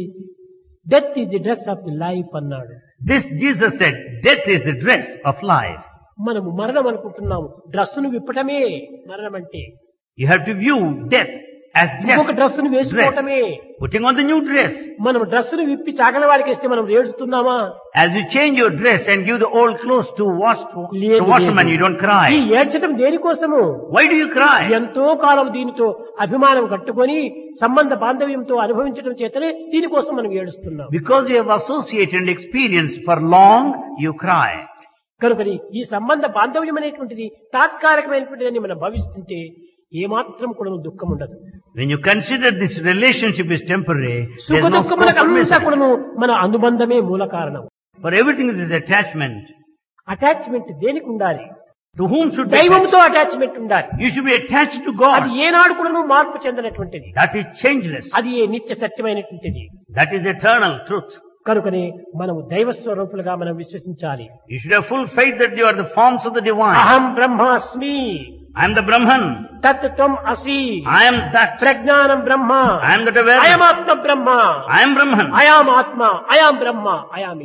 death is the dress of the life అన్నాడు. This Jesus said, death is the dress of life. మనము మరణం అనుకుంటున్నాము, డ్రెస్సును విప్పటమే మరణం అంటే. You have to view death as ఇంకొక just డ్రెస్సును వేసుకోవటమే. putting on the new dress. మనం డ్రెస్సును విప్పి చాకలి వారికి ఇస్తే మనం ఏడుస్తున్నామా? As you change your dress and give the old clothes to wash to లేదు, washerman, లేదు. you don't ఈ cry. ఏడ్చటం దేనికోసము? Why do you cry? ఎంతో కాలం దీనితో అభిమానం కట్టుకొని సంబంధ బాంధవ్యంతో అనుభవించడం చేతనే దీనికోసం మనం ఏడుస్తున్నాం. Because you have associated and experienced for long, you cry. కనుకని ఈ సంబంధ బాంధవ్యం అనేటువంటిది తాత్కాలికమైనటువంటిదని మనం భావిస్తుంటే ఏమాత్రం కూడా దుఃఖం ఉండదు. When you consider this relationship is temporary, సుఖ there is no scope దుఃఖములకు for అంతా misery. కూడాను మన అనుబంధమే మూల కారణం. For everything is attachment. Attachment దేనికి ఉండాలి? To whom should be attached? దైవంతో అటాచ్మెంట్ ఉండాలి. You should be attached to అది God. ఏనాడు కూడాను మార్పు చెందనటువంటిది. That is changeless. అది ఏ నిత్య సత్యమైనటువంటిది. That is eternal truth. కనుకనే మనము దైవ స్వరూపులుగా మనం విశ్వసించాలి. You should have full faith that you are the forms of the divine. అహం బ్రహ్మాస్మి, I am the Brahman. తత్ త్వం అసి, I am that. ప్రజ్ఞానం బ్రహ్మ, I am that awareness. అయమాత్మ Brahma, I am Brahman. I am ఆత్మ, అయాం బ్రహ్మ, అయాం ఇది.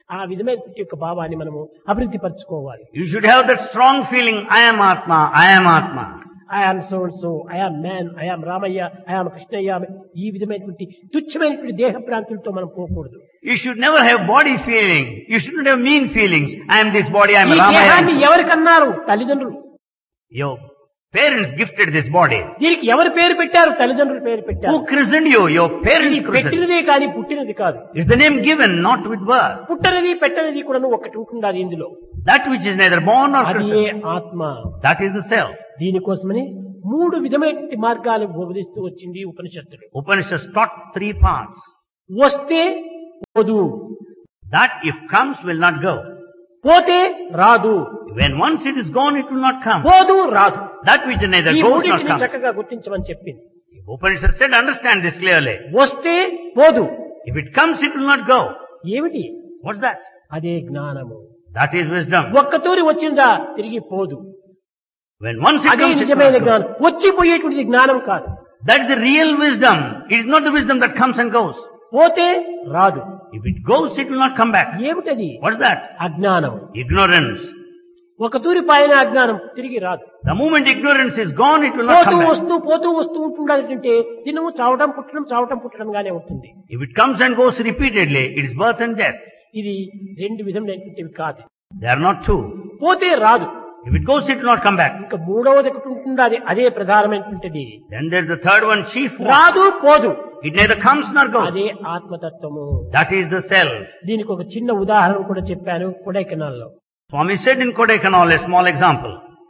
ఆ విధమైన యొక్క భావాన్ని మనము అభివృద్ధి పరచుకోవాలి. You should have that strong feeling, I am Atma, I am Atma. I am so and so, I am man, I am Ramayya, I am Krishnaiah, ఈ విధమైనటువంటి తుచ్చమైనటువంటి దేహ ప్రాంతులతో మనం పోకూడదు. You should never have body feeling. You shouldn't have mean feelings. I am this body, I am ఈ దేహాన్ని Ramaya. ఎవరికన్నారు? తల్లిదండ్రులు. Your parents gifted this body. దీనికి ఎవరు పేరు పెట్టారు? తల్లిదండ్రులు పేరు పెట్టారు. Who christened you? Your ఇది parents christened. పెట్టినదే కానీ పుట్టినది కాదు. It's the name given, not with birth. పుట్టనిది పెట్టనిది కూడా ఒకటి ఉంటుండాలి ఇందులో. That which is neither born nor అది christened. ఆత్మ. That is the self. దీనికోసమని మూడు విధమైనటువంటి మార్గాలు బోధిస్తూ వచ్చింది ఉపనిషత్తులు. Upanishads taught three paths. వస్తే పోదు, That if comes will not go. పోతే రాదు, When once it is gone, it will not come. పోదు రాదు. That which neither ఈ goes nor మూడింటిని comes. చక్కగా గుర్తించమని చెప్పింది. Upanishad said, understand this clearly. వస్తే పోదు. If it comes, it will not go. ఏమిటి? What's that? అదే జ్ఞానము. That is wisdom. ఒక్కతూరి వచ్చిందా తిరిగి పోదు. When once it అదే comes, it will నిజమైన not go. జ్ఞానం. వచ్చిపోయేటువంటిది జ్ఞానం కాదు. That is the real wisdom. It is not the wisdom that comes and goes. పోతే రాదు. If it goes, it will not come back. ఏమిటది? What's that? అజ్ఞానం. Ignorance. ఒక తూరి పాయన అజ్ఞానం తిరిగి రాదు. The moment ignorance is gone, it will not పోతూ come back. వస్తూ పోతూ వస్తూ ఉంటుండాలంటే దినము చావటం పుట్టడం చావటం పుట్టడం గానే ఉంటుంది. If it comes and goes repeatedly, it is birth and death. ఇది రెండు విధమైనటువంటివి కాదు. They are not two. పోతే రాదు. If it goes, it will not come back. ఇంకా మూడవది ఒకటి ఉంటుండాలి, అదే ప్రధానమైనటువంటిది. Then there is the third one, chief one. రాదు పోదు, It neither comes nor goes. అదే ఆత్మతత్వము. That is the self. దీనికి ఒక చిన్న ఉదాహరణ కూడా చెప్పాను కొడైకెనాల్లో. Swami said in Kodaikanal, a small example.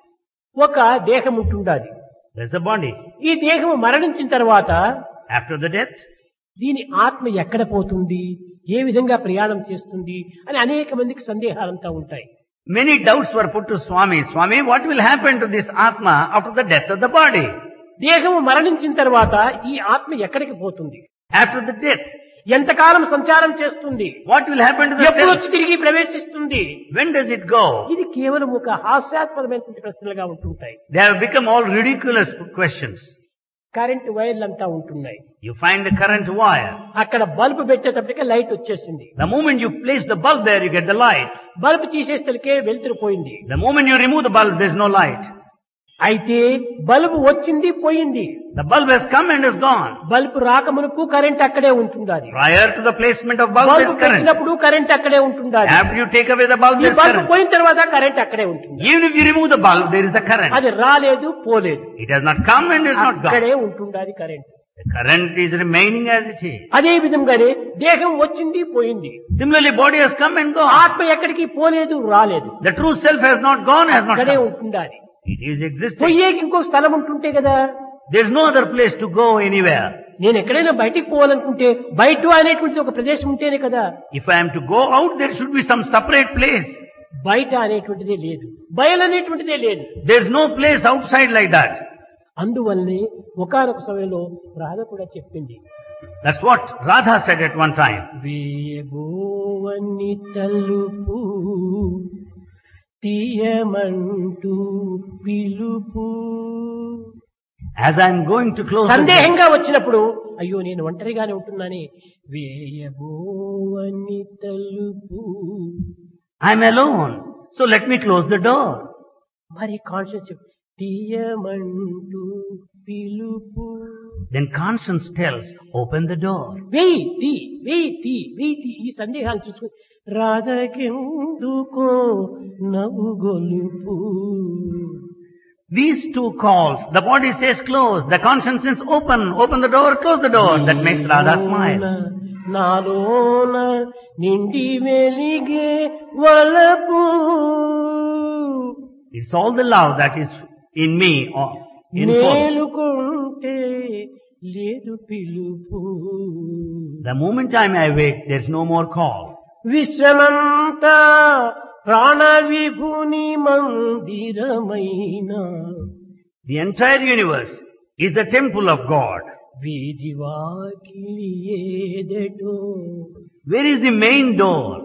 ఒక దేహం ఉంటుండాలి. There's a body. ఈ దేహం మరణించిన తర్వాత After the death, దీని ఆత్మ ఎక్కడ పోతుంది, ఏ విధంగా ప్రయాణం చేస్తుంది అని అనేక మందికి సందేహాలంతా ఉంటాయి. many doubts were put to Swami. Swami, what will happen to this Atma after the death of the body? దేహము మరణించిన తర్వాత ఈ ఆత్మ ఎక్కడికి పోతుంది, After the death, ఎంతకాలం సంచారం చేస్తుంది, what will happen to the ఎప్పుడు self? వచ్చి తిరిగి ప్రవేశిస్తుంది? When does it go? ఇది కేవలం ఒక హాస్యాస్పదమైనటువంటి ప్రశ్నలుగా ఉంటుంటాయి. They have become all ridiculous questions. Current వైర్లు అంతా ఉంటున్నాయి. You find the current wire. అక్కడ బల్బు పెట్టేటప్పటికే లైట్ వచ్చేసింది. The moment you place the bulb there, you get the light. Bulb తీసేసరికి వెలుతురు పోయింది. The moment you remove the bulb, there is no light. అయితే bulb వచ్చింది పోయింది. The bulb has come and is gone. Bulb రాకమునుపు current అక్కడే ఉంటుండాలి. Prior to the placement of bulb, there bulb is current. పెట్టినప్పుడు current అక్కడే ఉంటుండాలి. After you take away the bulb, ఈ there is bulb current. పోయిన తర్వాత కరెంట్ అక్కడే ఉంటుంది. Even if you remove the bulb, there is a current. అది రాలేదు పోలేదు, It has not come and is not అక్కడే gone. ఉంటుండాలి current. The current is remaining as it is. అదే విధంగానే దేహం వచ్చింది పోయింది, Similarly, body has come and gone. ఆత్మ ఎక్కడికి పోలేదు రాలేదు, The true self has not gone, has not అక్కడే come. ఉంటుండాలి. It is existing. పోయేకి ఇంకో స్థలం ఉంటుంటే కదా. There is no other place to go anywhere. నేను ఎక్కడైనా బయటికి పోవాలనుకుంటే బయట అనేటువంటిది ఒక ప్రదేశం ఉంటేనే కదా. If I am to go out, there should be some separate place. బయట అనేటువంటిదే లేదు, బయలు అనేటువంటిదే లేదు. There is no place outside like that. అందువల్లనే ఒకానొక సమయంలో రాధ కూడా చెప్పింది, That's what Radha said at one time. వేయబోవని తలుపు తీయమంటూ పిలుపు. As I am going to close the door, సందేహంగా వచ్చినప్పుడు అయ్యో నేను ఒంటరిగానే ఉంటున్నాని, వేయబోవని తలుపు. I am alone, so let me close the door. మరి కాన్షియస్ తీయమంటూ పిలుపు. Then conscience tells, open the door. వెయ్యి తీ వెయ్యి తీ వెయ్యి తీ. ఈ సందేహాన్ని చూసుకుని రాధకెందుకో నవ్వు గొలుపు. These two calls, the body says close, the conscience says open, open the door, close the door. That makes Radha smile. నాలోన నిండి వెలిగే వలపు. It's all the love that is in me. Or in full. మేలుకుంటే లేదు పిలుపు. The moment I am awake, there is no more call. విశ్వమంతా ప్రాణ విభుని మందిరమైన. The entire universe is the temple of God. వీధి వాకిలి ఏదటో. Where is the main door?